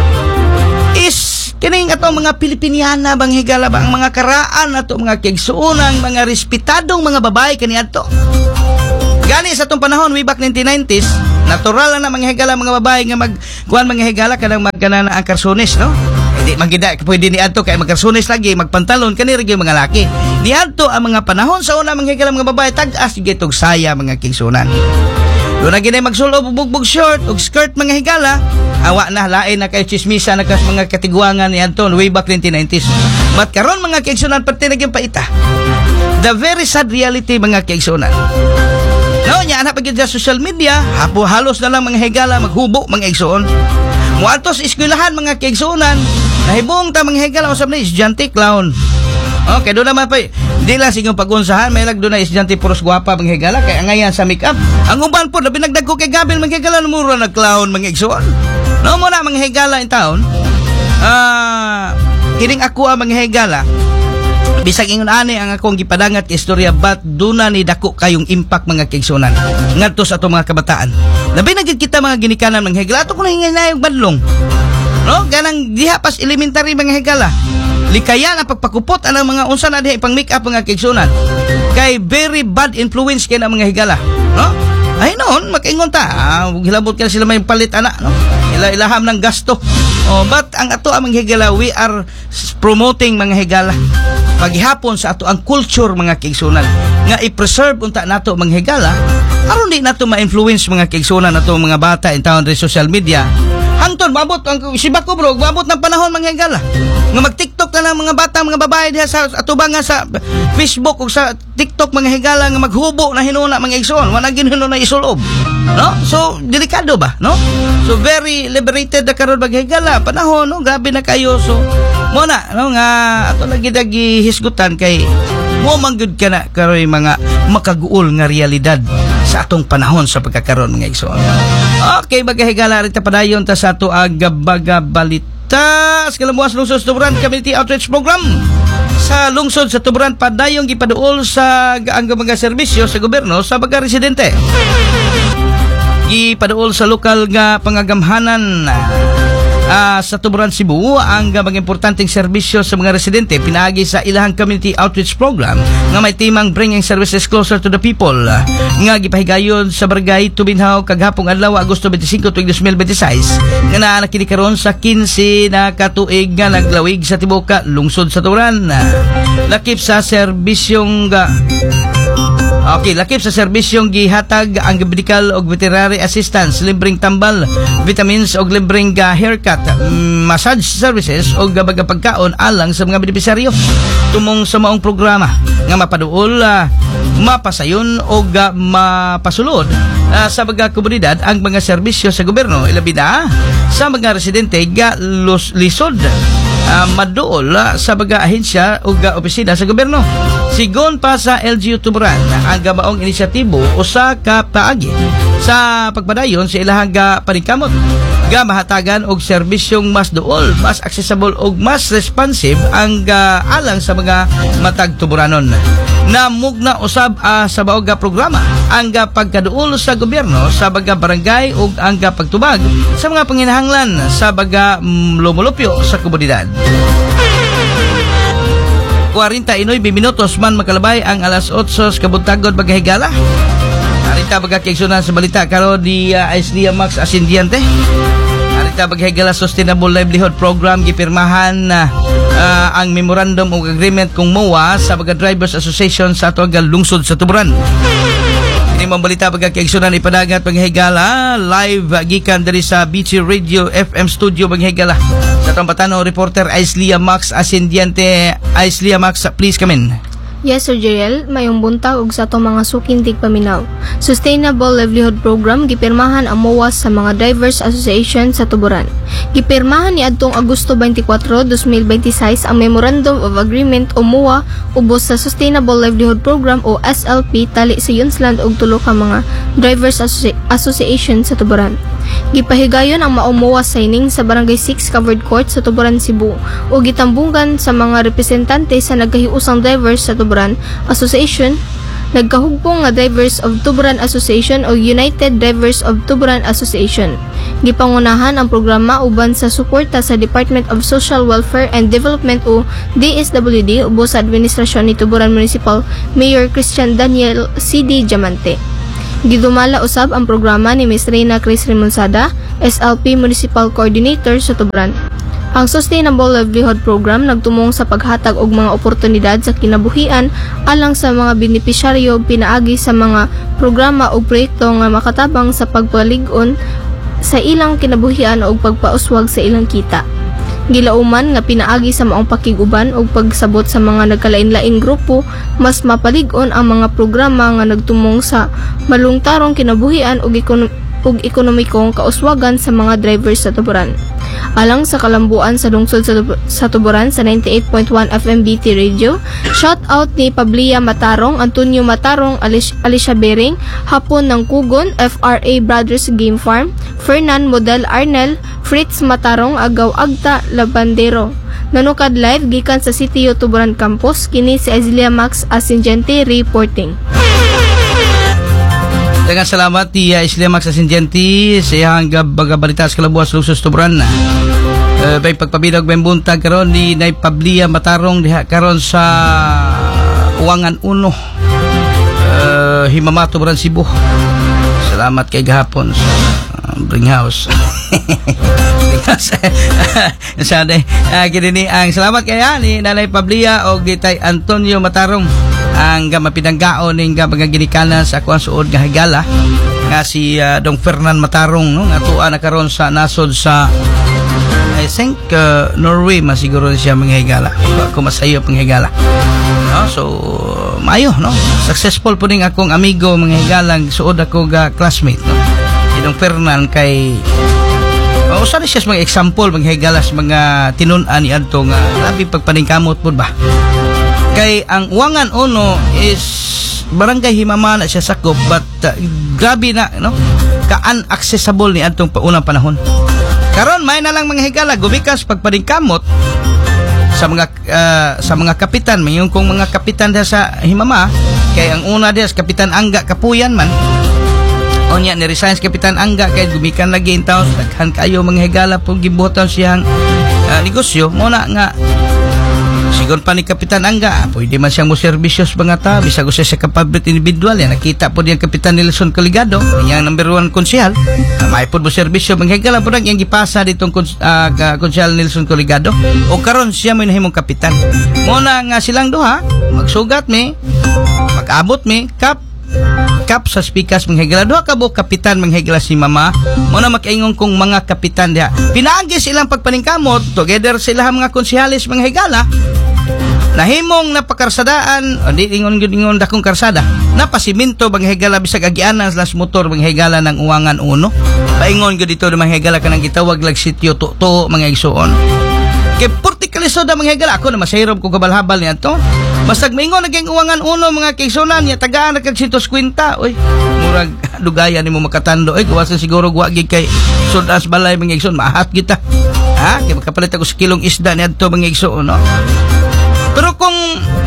is kining ato mga Pilipiniana mga higala ba, ang mga karaan ato mga kaigsunan, mga respetadong mga babae kani ato. Gani sa atong panahon way back nineteen nineties, natural na mga higala mga babae nga magkuan mga higala kanang magkanana ang karsones, no? Hindi magida pwede ni adto kay magkarsones lagi, magpantalon kani ra gyud mga laki. Ni adto ang mga panahon sa una mga higala mga babae tag-as gyud og saya mga kaigsunan. Do na ginay magsulo bugbog short ug skirt mga higala, awa na lain na kay chismisa na kas mga katiguangan ni Anton way back nineteen nineties. But karon mga kaigsunan pati na gyud paita. The very sad reality mga kaigsunan. No, nya ana pagid sa social media, hapo halos na lang mga higala maghubo mga igsoon. Muadto sa eskwelahan mga kaigsunan, nahibong ta mga higala usab na estudyante clown. Okay, do naman pa di lang sigong pagunsahan, may lag do na estudyante puros gwapa mga higala kay angayan sa make up. Ang uban po labi nagdagko kay gabil mga higala mura na clown mga igsoon. No mo na mga higala in town. Ah, uh, kining ako ang mga higala. Bisag ingon ani ang akong gipadangat istorya, but duna ni dako kayong impact mga kaigsunan ngadto sa ato mga kabataan. Labi na gid kita mga ginikanan mga higala ato kuno hinay badlong. No, ganang diha pas elementary mga higala. Likayan ang pagpakupot anang mga unsa na diha pang make up mga kaigsunan. Kay very bad influence kay na mga higala, no? Ay noon makaingon ta, ah, hilabot ka sila may palit ana, no? Ila-ilaham ng gasto. Oh, but ang ato ang mga higala, we are promoting mga higala paghihapon sa ato ang culture mga kaigsunan nga i-preserve unta nato mga higala aron di nato ma-influence mga kaigsunan nato mga bata in town sa social media. Hangtod mabot ang siba ko bro, mabot ng panahon mga higala nga mag-TikTok na ng mga bata mga babae diha sa ato ba nga sa Facebook o sa TikTok mga higala nga maghubo na hinuna mga igsoon, wala gid hinuna isulob, no? So delikado ba, no? So very liberated na karon mga higala panahon, no? Grabe na kayo. So mo na, no, nga ato lagi dagi hisgutan kay mo manggud ka na karoy mga makaguol nga realidad sa atong panahon sa pagkakaroon mga igsoon. Okay, bagahigala rin ta padayon ta sa ato agabaga balita sa Kalamuas Lungsod sa Tuburan Community Outreach Program. Sa lungsod sa Tuburan padayong gipaduol sa ang mga serbisyo sa gobyerno sa mga residente. Gipaduol sa lokal nga pangagamhanan Uh, sa Tuburan, Cebu ang mga importanteng serbisyo sa mga residente pinaagi sa ilahang community outreach program nga may timang bringing services closer to the people uh, nga gipahigayon sa barangay Tubinhaw kaghapong adlaw Agosto twenty-five, twenty twenty-six nga naa nakini karon sa fifteen na katuig nga naglawig sa tibuok lungsod sa Tuburan. Uh, lakip sa serbisyong uh, Okay, lakip sa serbisyong gihatag ang medical og veterinary assistance, libreng tambal, vitamins og libreng uh, haircut, massage services og baga pagkaon alang sa mga benepisaryo tumong sa maong programa nga mapaduol, uh, mapasayon og uh, mapasulod uh, sa mga komunidad ang mga serbisyo sa gobyerno, ilabi na sa mga residente ga lisod uh, maduol uh, sa mga ahensya o uh, opisina sa gobyerno. Sigon pa sa L G U Tuburan ang gabaong inisyatibo usa ka paagi sa pagpadayon sa ilahang ga paningkamot ga mahatagan og serbisyong mas duol, mas accessible og mas responsive ang ga alang sa mga matag Tuburanon. Namugna usab uh, sa baog ga programa ang ga pagkaduol sa gobyerno sa baga barangay ug ang ga pagtubag sa mga panginahanglan sa baga mm, lumulupyo sa komunidad. forty-nine minutos man makalabay ang alas eight kabuntagod bagahigala. Arita bagakigsunan sa balita karon di uh, Islia Max Asindiante. Arita bagahigala Sustainable Livelihood Program gipirmahan uh, uh, ang memorandum of agreement kung M O A sa baga Drivers Association sa atuang lungsod sa Tuburan. Ini mong balita pagkakaigsunan ipadagat paghigala live gikan diri sa B T Radio F M Studio paghigala. Sa Tambatano reporter Islia Max Asindiante. Islia Max, please come in. Yes, Sir Jeriel, mayong buntag og sa atong mga sukintig paminaw. Sustainable Livelihood Program gipirmahan ang M O A S sa mga Drivers Association sa Tuburan. Gipirmahan ni adtong Agosto twenty-four, twenty twenty-six ang Memorandum of Agreement o M O A ubos sa Sustainable Livelihood Program o S L P tali sa Yunzland og tulo ka mga Drivers Associ- Association sa Tuburan. Gipahigayon ang M O A signing sa Barangay six Covered Court sa Tuburan, Cebu o gitambungan sa mga representante sa nagkahiusang drivers sa Tuburan Association, nagkahugpong nga Drivers of Tuburan Association o United Drivers of Tuburan Association. Gipangunahan ang programa uban sa suporta sa Department of Social Welfare and Development o D S W D ubos sa administrasyon ni Tuburan Municipal Mayor Christian Daniel C D Diamante. Gidumala usab ang programa ni Miz Reyna Cris Remonsada, S L P Municipal Coordinator sa Tuburan. Ang Sustainable Livelihood Program nagtumong sa paghatag og mga oportunidad sa kinabuhian alang sa mga benepisyaryo pinaagi sa mga programa o proyekto nga makatabang sa pagpalig-on sa ilang kinabuhian o pagpauswag sa ilang kita. Gilauman nga pinaagi sa maong pakiguban o pagsabot sa mga nagkalain-laing grupo, mas mapalig-on ang mga programa nga nagtumong sa malungtarong kinabuhian o ekonom- ug ekonomikong kauswagan sa mga drivers sa Tuburan. Alang sa kalambuan sa lungsod sa, sa Tuburan sa ninety-eight point one F M B T Radio, shout out ni Pablia Matarong, Antonio Matarong, Alicia, Alicia Bering, Hapon ng Kugon, F R A Brothers Game Farm, Fernan Model Arnel, Fritz Matarong, Agaw Agta Labandero. Nanukad live gikan sa City Tuburan Campus, kini si Azilia Max Asingente reporting. Dengan salamat ti uh, Islia Max Asingenti sa iyang bagabalita sa kalabuas lungsod Tuburan. Uh, bay pagpabinog may buntag karon ni Nay Pablia Matarong diha karon sa Uwangan uno, uh, Himama, Tuburan, Cebu. Salamat kay gahapon sa uh, Bring House. Sa day uh, kini ni ang salamat kay ni Nanay Pablia o gitay Antonio Matarong ang mapinanggaon ning mga ginikanan sa akuan suod nga higala nga si uh, Dong Fernan Matarong no nga tuwa na karon sa nasod sa I think uh, Norway masiguro siya mga higala ako masayo pang higala no so maayo no successful po ning akong amigo mga higalang suod ako ga classmate no si Dong Fernan kay o uh, sana siya mga example mga higalas mga tinun-an ni adto nga labi pagpaningkamot pud ba. Kay ang Uwangan uno is barangay Himama na siya sakop but uh, grabe na no ka-unaccessible ni adtong paunang panahon. Karon may na lang mga higala gumikas pagpadingkamot sa mga uh, sa mga kapitan mayong kung mga kapitan diha sa Himama kay ang una diha sa Kapitan Angga Kapuyan man onya ni resign Kapitan Angga kay gumikan lagi in town daghan kayo mga higala pug gibuhaton siyang uh, negosyo mo na nga sigon pa ni Kapitan Angga, pwede man siyang mo serbisyos mga ta, bisag siya sa kapabrit individual, yan nakita po diyan Kapitan Nelson Coligado, yung number one konsyal, uh, may po mo serbisyo, manghigala po lang yung gipasa ditong uh, konsyal Nelson Coligado, o karon siya mo nahimong kapitan. Muna nga silang duha, magsugat mi, mag-abot mi, kap, kap sa spikas manghigala duha ka bo kapitan manghigala si mama mo na makaingon kong mga kapitan diha pinaagi silang pagpaningkamot together sila mga konsehalis manghigala nahimong napakarsadaan di ingon ingon dakong karsada napasiminto manghigala bisag agianan slash motor manghigala ng Uwangan uno paingon gud dito manghigala kanang gitawag lag sitio to mga igsuon kay portikaliso da manghigala ako na masayrob ko kabalhabal niya to basag maingon naging Uwangan uno mga kaigsunan niya tagaan na kag one hundred fifty oy murag dugayan nimo makatando oy gawasan siguro guwagi kay sudas balay mga igsuon mahat kita ha kay makapalit ako sa kilong isda ni adto mga igsuon no pero kung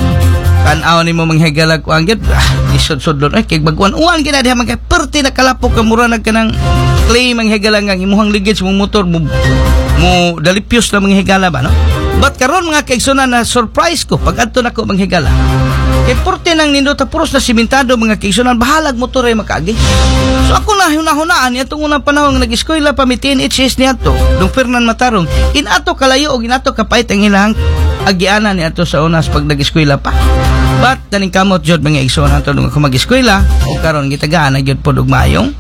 tan-aw nimo manghigala ko anggid ah, isod-sodlon ay kay bagwan-uwan gina diha mga perti na kalapok ka mura nagkanang claim manghigala nga imuhang ligid sa motor mo mo dalipyos na manghigala ba no but karon mga kaigsunan na surprise ko pag adto nako manghigala kay porte nang nindot puros na simentado mga kaigsunan bahalag motor ay makaagi so ako na hunahunaan niya itong unang panahon nag-eskwela pa mi T N H S niya to Dong Fernan Matarong inato kalayo o inato kapait ang ilang agianan ni ato sa unas pag nag-eskwela pa but taning kamot jud mga igsunan to nung ako mag-eskwela o karon gitagaan na jud pod og mayong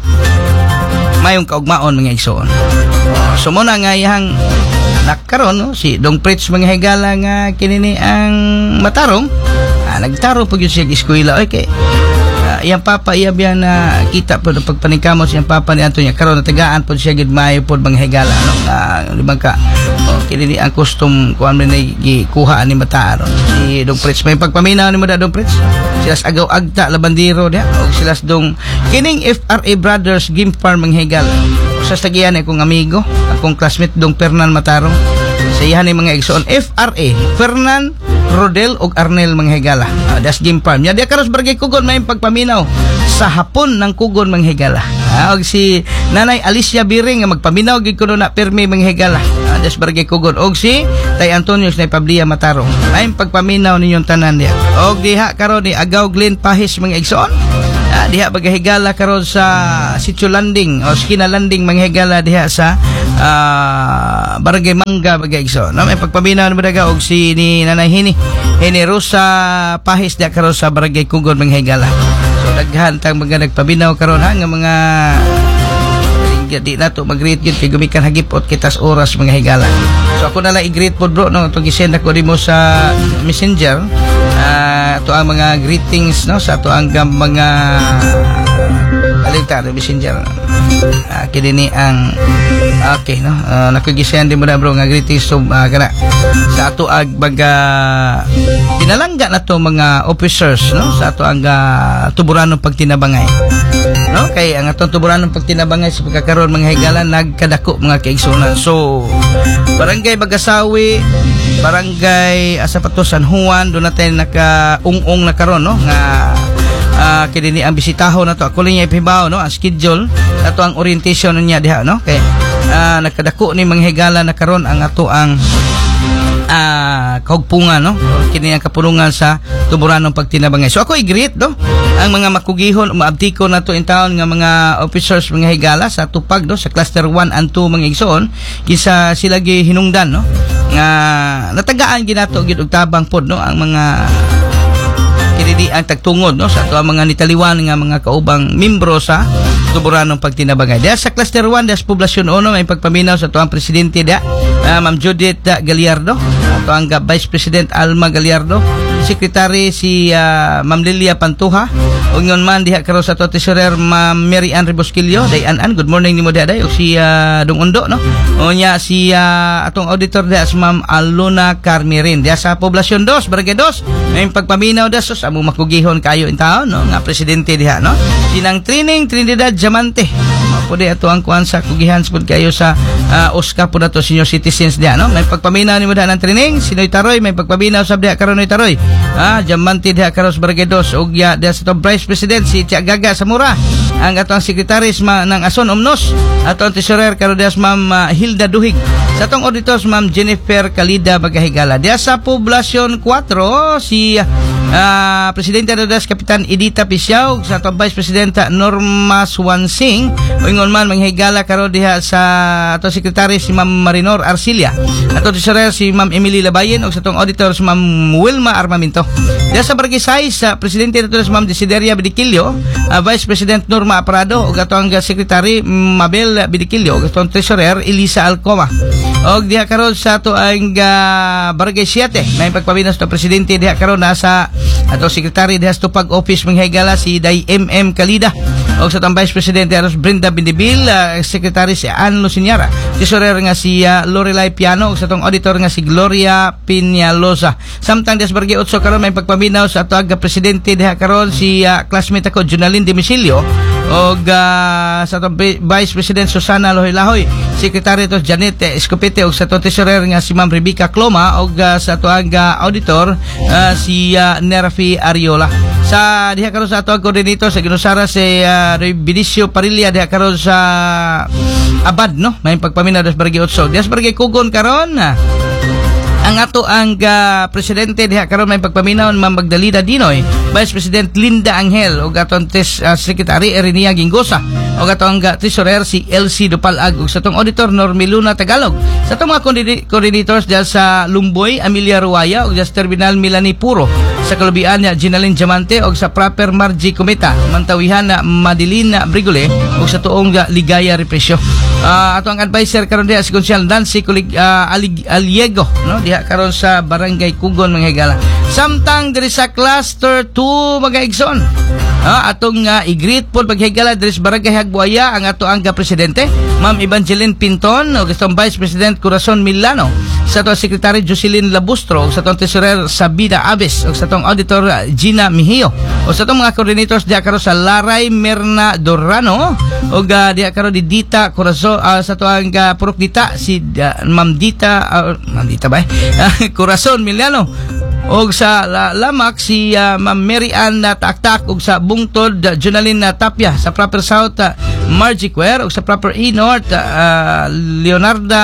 mayong kaugmaon mga igsuon so mo na nga iyang nakaron no si Dong Pritz mga higala nga kinini ang Matarong Ah, nagtaro pag yun siya eskwela. Okay. Uh, iyang papa iya biya na kita po ng pagpaningkamot siyang papa ni Antonio karon natagaan po siya gid maayo po mga higala no uh, limang ka oh, kini ang custom kuan man ni gikuha ni mata no si Dong Prince may pagpaminaw ni mo da Dong Prince silas agaw agta labandiro dia og silas dong kining F R A Brothers Game Farm mga higala sa tagian akong amigo akong classmate Dong Fernan Matarong sa iyan ni mga igsoon F R A Fernan Rodel og Arnel mga higala. Uh, das Game Farm. Ya dia karos barangay Kugon may pagpaminaw sa hapon ng Kugon mga higala. Uh, og si Nanay Alicia Biring nga magpaminaw gid kuno na permi mga higala. Uh, das barangay Kugon og si Tay Antonio na Pablia Matarong. May pagpaminaw ninyong tanan dia. Og diha karon ni Agaw Glen Pahis mga igsoon. Uh, diha bagahigala karon sa Sitio Landing o Skina Landing mga higala diha sa uh, barangay Mangga bagay igsoon. No may pagpaminaw ni daga og si ni Nanay Hini Hini Rosa Pahis diha karon sa barangay Kugon mga higala. So daghan tang mga nagpabinaw karon ha nga mga di na to mag-greet yun kay gumikan hagipot kitas oras mga higala. So ako na lang i-greet po bro no itong isend ako rin mo sa messenger uh, ito ang mga greetings no sa ito ang mga alita no messenger uh, kini ni ang okay no uh, nakugisend din mo na bro nga greetings so uh, kana sa ato ang mga pinalangga na to mga officers no sa ato ang uh, tuburanong pagtinabangay no kay ang atong tuburanong pagtinabangay sa pagkakaroon mga higala nagkadako mga kaigsunan. So barangay Bagasawi, barangay Asapato San Juan do natin naka-ung-ung na karon no nga uh, kini ang bisitaho na to ako lang ipibaw no ang schedule ato ang orientation niya diha no kay uh, nagkadako ni mga higala na karon ang ato ang uh, kaugpungan no kini ang kapulungan sa tuburanong pagtinabangay. So ako i-greet no ang mga makugihon umaabtiko na to in town nga mga officers mga higala sa tupag no sa cluster one and two mga igsoon kisa sila gi hinungdan no nga natagaan ginato gid og tabang pod no ang mga kinidi ang tagtungod no sa ato ang mga nitaliwan nga mga kaubang membro sa tuburanong pagtinabangay. Diya sa cluster one diya sa poblasyon uno may pagpaminaw sa ato ang presidente diya uh, Ma'am Judith uh, Gallardo ato ang uh, Vice President Alma Gallardo Secretary si uh, Ma'am Lilia Pantuha o ngon man diha karon sa ato Treasurer Ma'am Mary Ann Rebosquillo day an good morning nimo diha day o si uh, Dong Undo no o nya si uh, atong auditor diha si Ma'am Aluna Carmirin diha sa poblasyon two barangay two may pagpaminaw da sus amo makugihon kayo in taon no nga presidente diha no sinang training Trinidad Diamante pwede ato ang kuan sa kugihan pud kayo sa uh, Oscar pud ato senior citizens diha no may pagpaminaw nimo diha ng training Sinoy Taroy may pagpaminaw sab diha karon Noy Taroy ah Diamante diha karon sa barangay two og ya diha sa Vice President si Tia Gaga Samura ang ato ang secretaries ma, ng Ason Omnos ato ang treasurer karon diha Ma'am uh, Hilda Duhig sa atong auditors Ma'am Jennifer Kalida Bagahigala diha sa poblasyon four si uh, Presidente Rodas Kapitan Edita Pisiao sa atong Vice Presidenta Norma Swansing o ingon man manghigala karon diha sa atong secretary si Ma'am Marinor Arcilia atong treasurer si Ma'am Emily Labayen o sa atong auditor si Ma'am Wilma Armamento diha sa barangay size sa Presidente nato si Ma'am Desideria Bidikilyo uh, Vice President Norma Aprado o atong secretary Mabel Bidikilyo o atong treasurer Elisa Alcoma og diha karon sa ato ang uh, barangay seven may pagpaminaw sa presidente diha karon nasa ato secretary diha sa tupag office manghigala si Day M M Kalida og sa atong Vice President Aros Brenda Bindibil uh, secretary si Ann Luciñara treasurer nga si uh, Lorelai Piano og sa atong auditor nga si Gloria Piñalosa samtang diha sa barangay eight karon may pagpaminaw sa ato ang presidente diha karon si uh, classmate ako Junalyn Demisilio og uh, sa atong Vice President Susana Lohoy-Lahoy secretary to Janet Escopete og sa atong treasurer nga si Ma'am Rebecca Cloma og uh, sa atong uh, auditor uh, si uh, Nerfi Ariola sa diha karon sa atong coordinator sa Ginusara si uh, Benicio Parilla diha karon sa Abad no may pagpaminaw sa barangay eight diha sa barangay Kugon karon uh, ang ato ang uh, presidente diha karon may pagpaminaw Ma'am Magdalena Dinoy Vice President Linda Angel ug aton tes uh, secretary Erenia Gingosa ug atong uh, treasurer si L C Dupalag ug sa atong auditor Normiluna Tagalog sa atong mga coordinators diha sa Lumboy Amelia Ruaya ug sa terminal Milani Puro sa kalubian niya Ginaline Diamante o sa proper Margie Cometa, mantawihan na Madeline Brigole o sa tuong uh, Ligaya Represyo. Uh, ato ang advisor karon diha si Consyal Nancy Kulig, uh, Alig, Aliego, no, diha karon sa Barangay Kugon mga higala. Samtang diri sa cluster two mga igsoon, uh, atong uh, i-greet po paghigala diri sa Barangay Hagbuaya ang ato ang presidente Ma'am Evangeline Pinton o sa Vice President Corazon Milano, sa to Secretary Jocelyn Labustro o sa tong Treasurer Sabina Abes o sa tong Auditor Gina Mihio o sa tong mga coordinators diha karon sa Laray Merna Dorano o uh, diha karon di Dita Corazon, uh, sa to ang uh, Purok Dita si uh, Ma'am Dita uh, Ma'am Dita ba eh? Corazon Milano og sa la, Lamak si uh, Ma'am Mary Ann uh, Taktak og sa Bungtod uh, Junaline uh, Tapia, sa Proper South uh, Margie Quer og sa Proper E North uh, Leonarda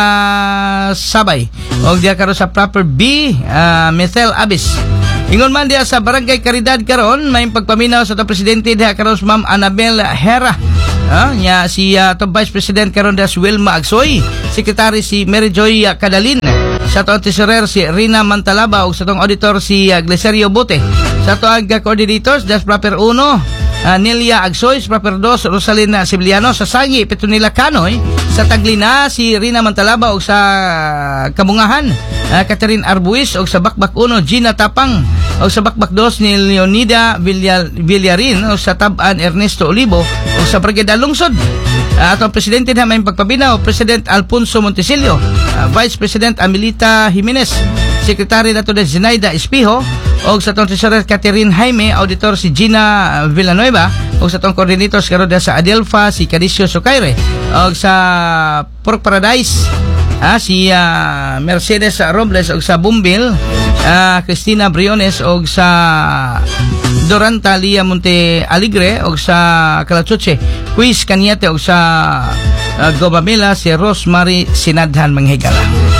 Sabay og diya karon sa Proper B uh, Methel Abis. Ingon man diya sa Barangay Caridad karon may pagpaminaw sa to presidente diya karon sa Ma'am Annabel Hera. Ah, nya si uh, to Vice President karon diya si Wilma Agsoy, Secretary si Mary Joy uh, Cadalin, sa to Treasurer si Rina Mantalaba ug sa tong Auditor si uh, Gleserio Bote, sa to ang coordinators das Proper uno uh, Nelia Agsoy, sa Proper dos Rosalina Sibiliano, sa Sangi Petronila Canoy, sa Taglina si Rina Mantalaba ug sa Kabungahan uh, Catherine Arbuis ug sa Bakbak uno Gina Tapang ug sa Bakbak dos ni Leonida Villar, Villarin ug sa Taban Ernesto Olivo ug sa Brigada Lungsod. Uh, atong presidente na may pagpabinaw President Alfonso Montesilio, uh, Vice President Amelita Jimenez, Secretary nato de Zenaida Espijo og sa tong Treasurer Catherine Jaime, Auditor si Gina Villanueva og sa tong coordinators karon sa Adelfa si Cadicio Socaire og sa Pork Paradise ah, si uh, Mercedes Robles og sa Bumbil uh, Cristina Briones og sa Doranta Lia Monte Alegre og sa Calachuche Quiz Kanyate og sa uh, Gobamela si Rosemary Sinadhan manghigala.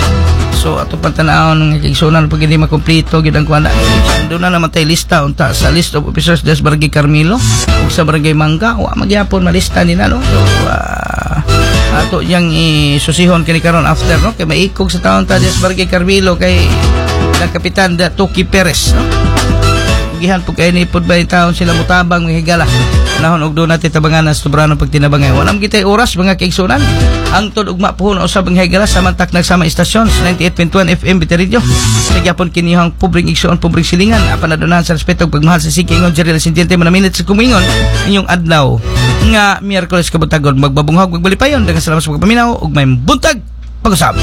So ato pantanaon ng kigsunan pag hindi makumpleto gid ang kuana. Doon na naman tayo lista unta sa list of officers des Barangay Carmelo ug sa Barangay Mangga wa magyapon malista nila no. So uh, ato yang isusihon kini karon after no kay maikog sa taon ta des Barangay Carmelo kay ang kapitan da Toki Perez no. Gihan po kay ni pud bay taon sila mutabang mga higala. Nahon og do natin tabangan sa sobrano pag tinabangay. Walam kita oras mga kaigsunan. Ang tud ugma pohon usab mga higala samantak nagsama istasyon sa ninety-eight point one F M Bitaridyo. Nagyapon kini hang pubring igsoon pubring silingan apan adunahan sa respeto ug pagmahal sa sige ingon Jerry Sintiente man minute sa kumingon inyong adlaw nga Miyerkules kabuntagon magbabunghag magbalipayon daghang salamat sa pagpaminaw ug may buntag pag-usab.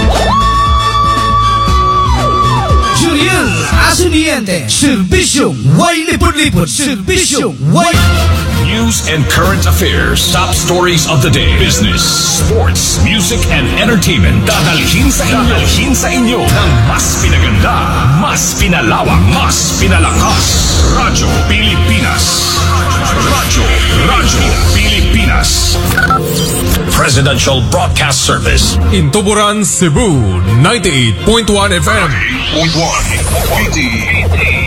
Julian Asuniente, Servisyong Way Lipod-Lipod, Servisyong Way News and current affairs, top stories of the day, business, sports, music, and entertainment. Dadalhin sa inyo, dadalhin sa inyo ng mas pinaganda, mas pinalawak, mas pinalakas. Radyo Pilipinas. Radyo, Radyo Pilipinas. Presidential Broadcast Service. In Tuburan, Cebu, ninety-eight point one F M. ninety-eight point one P D.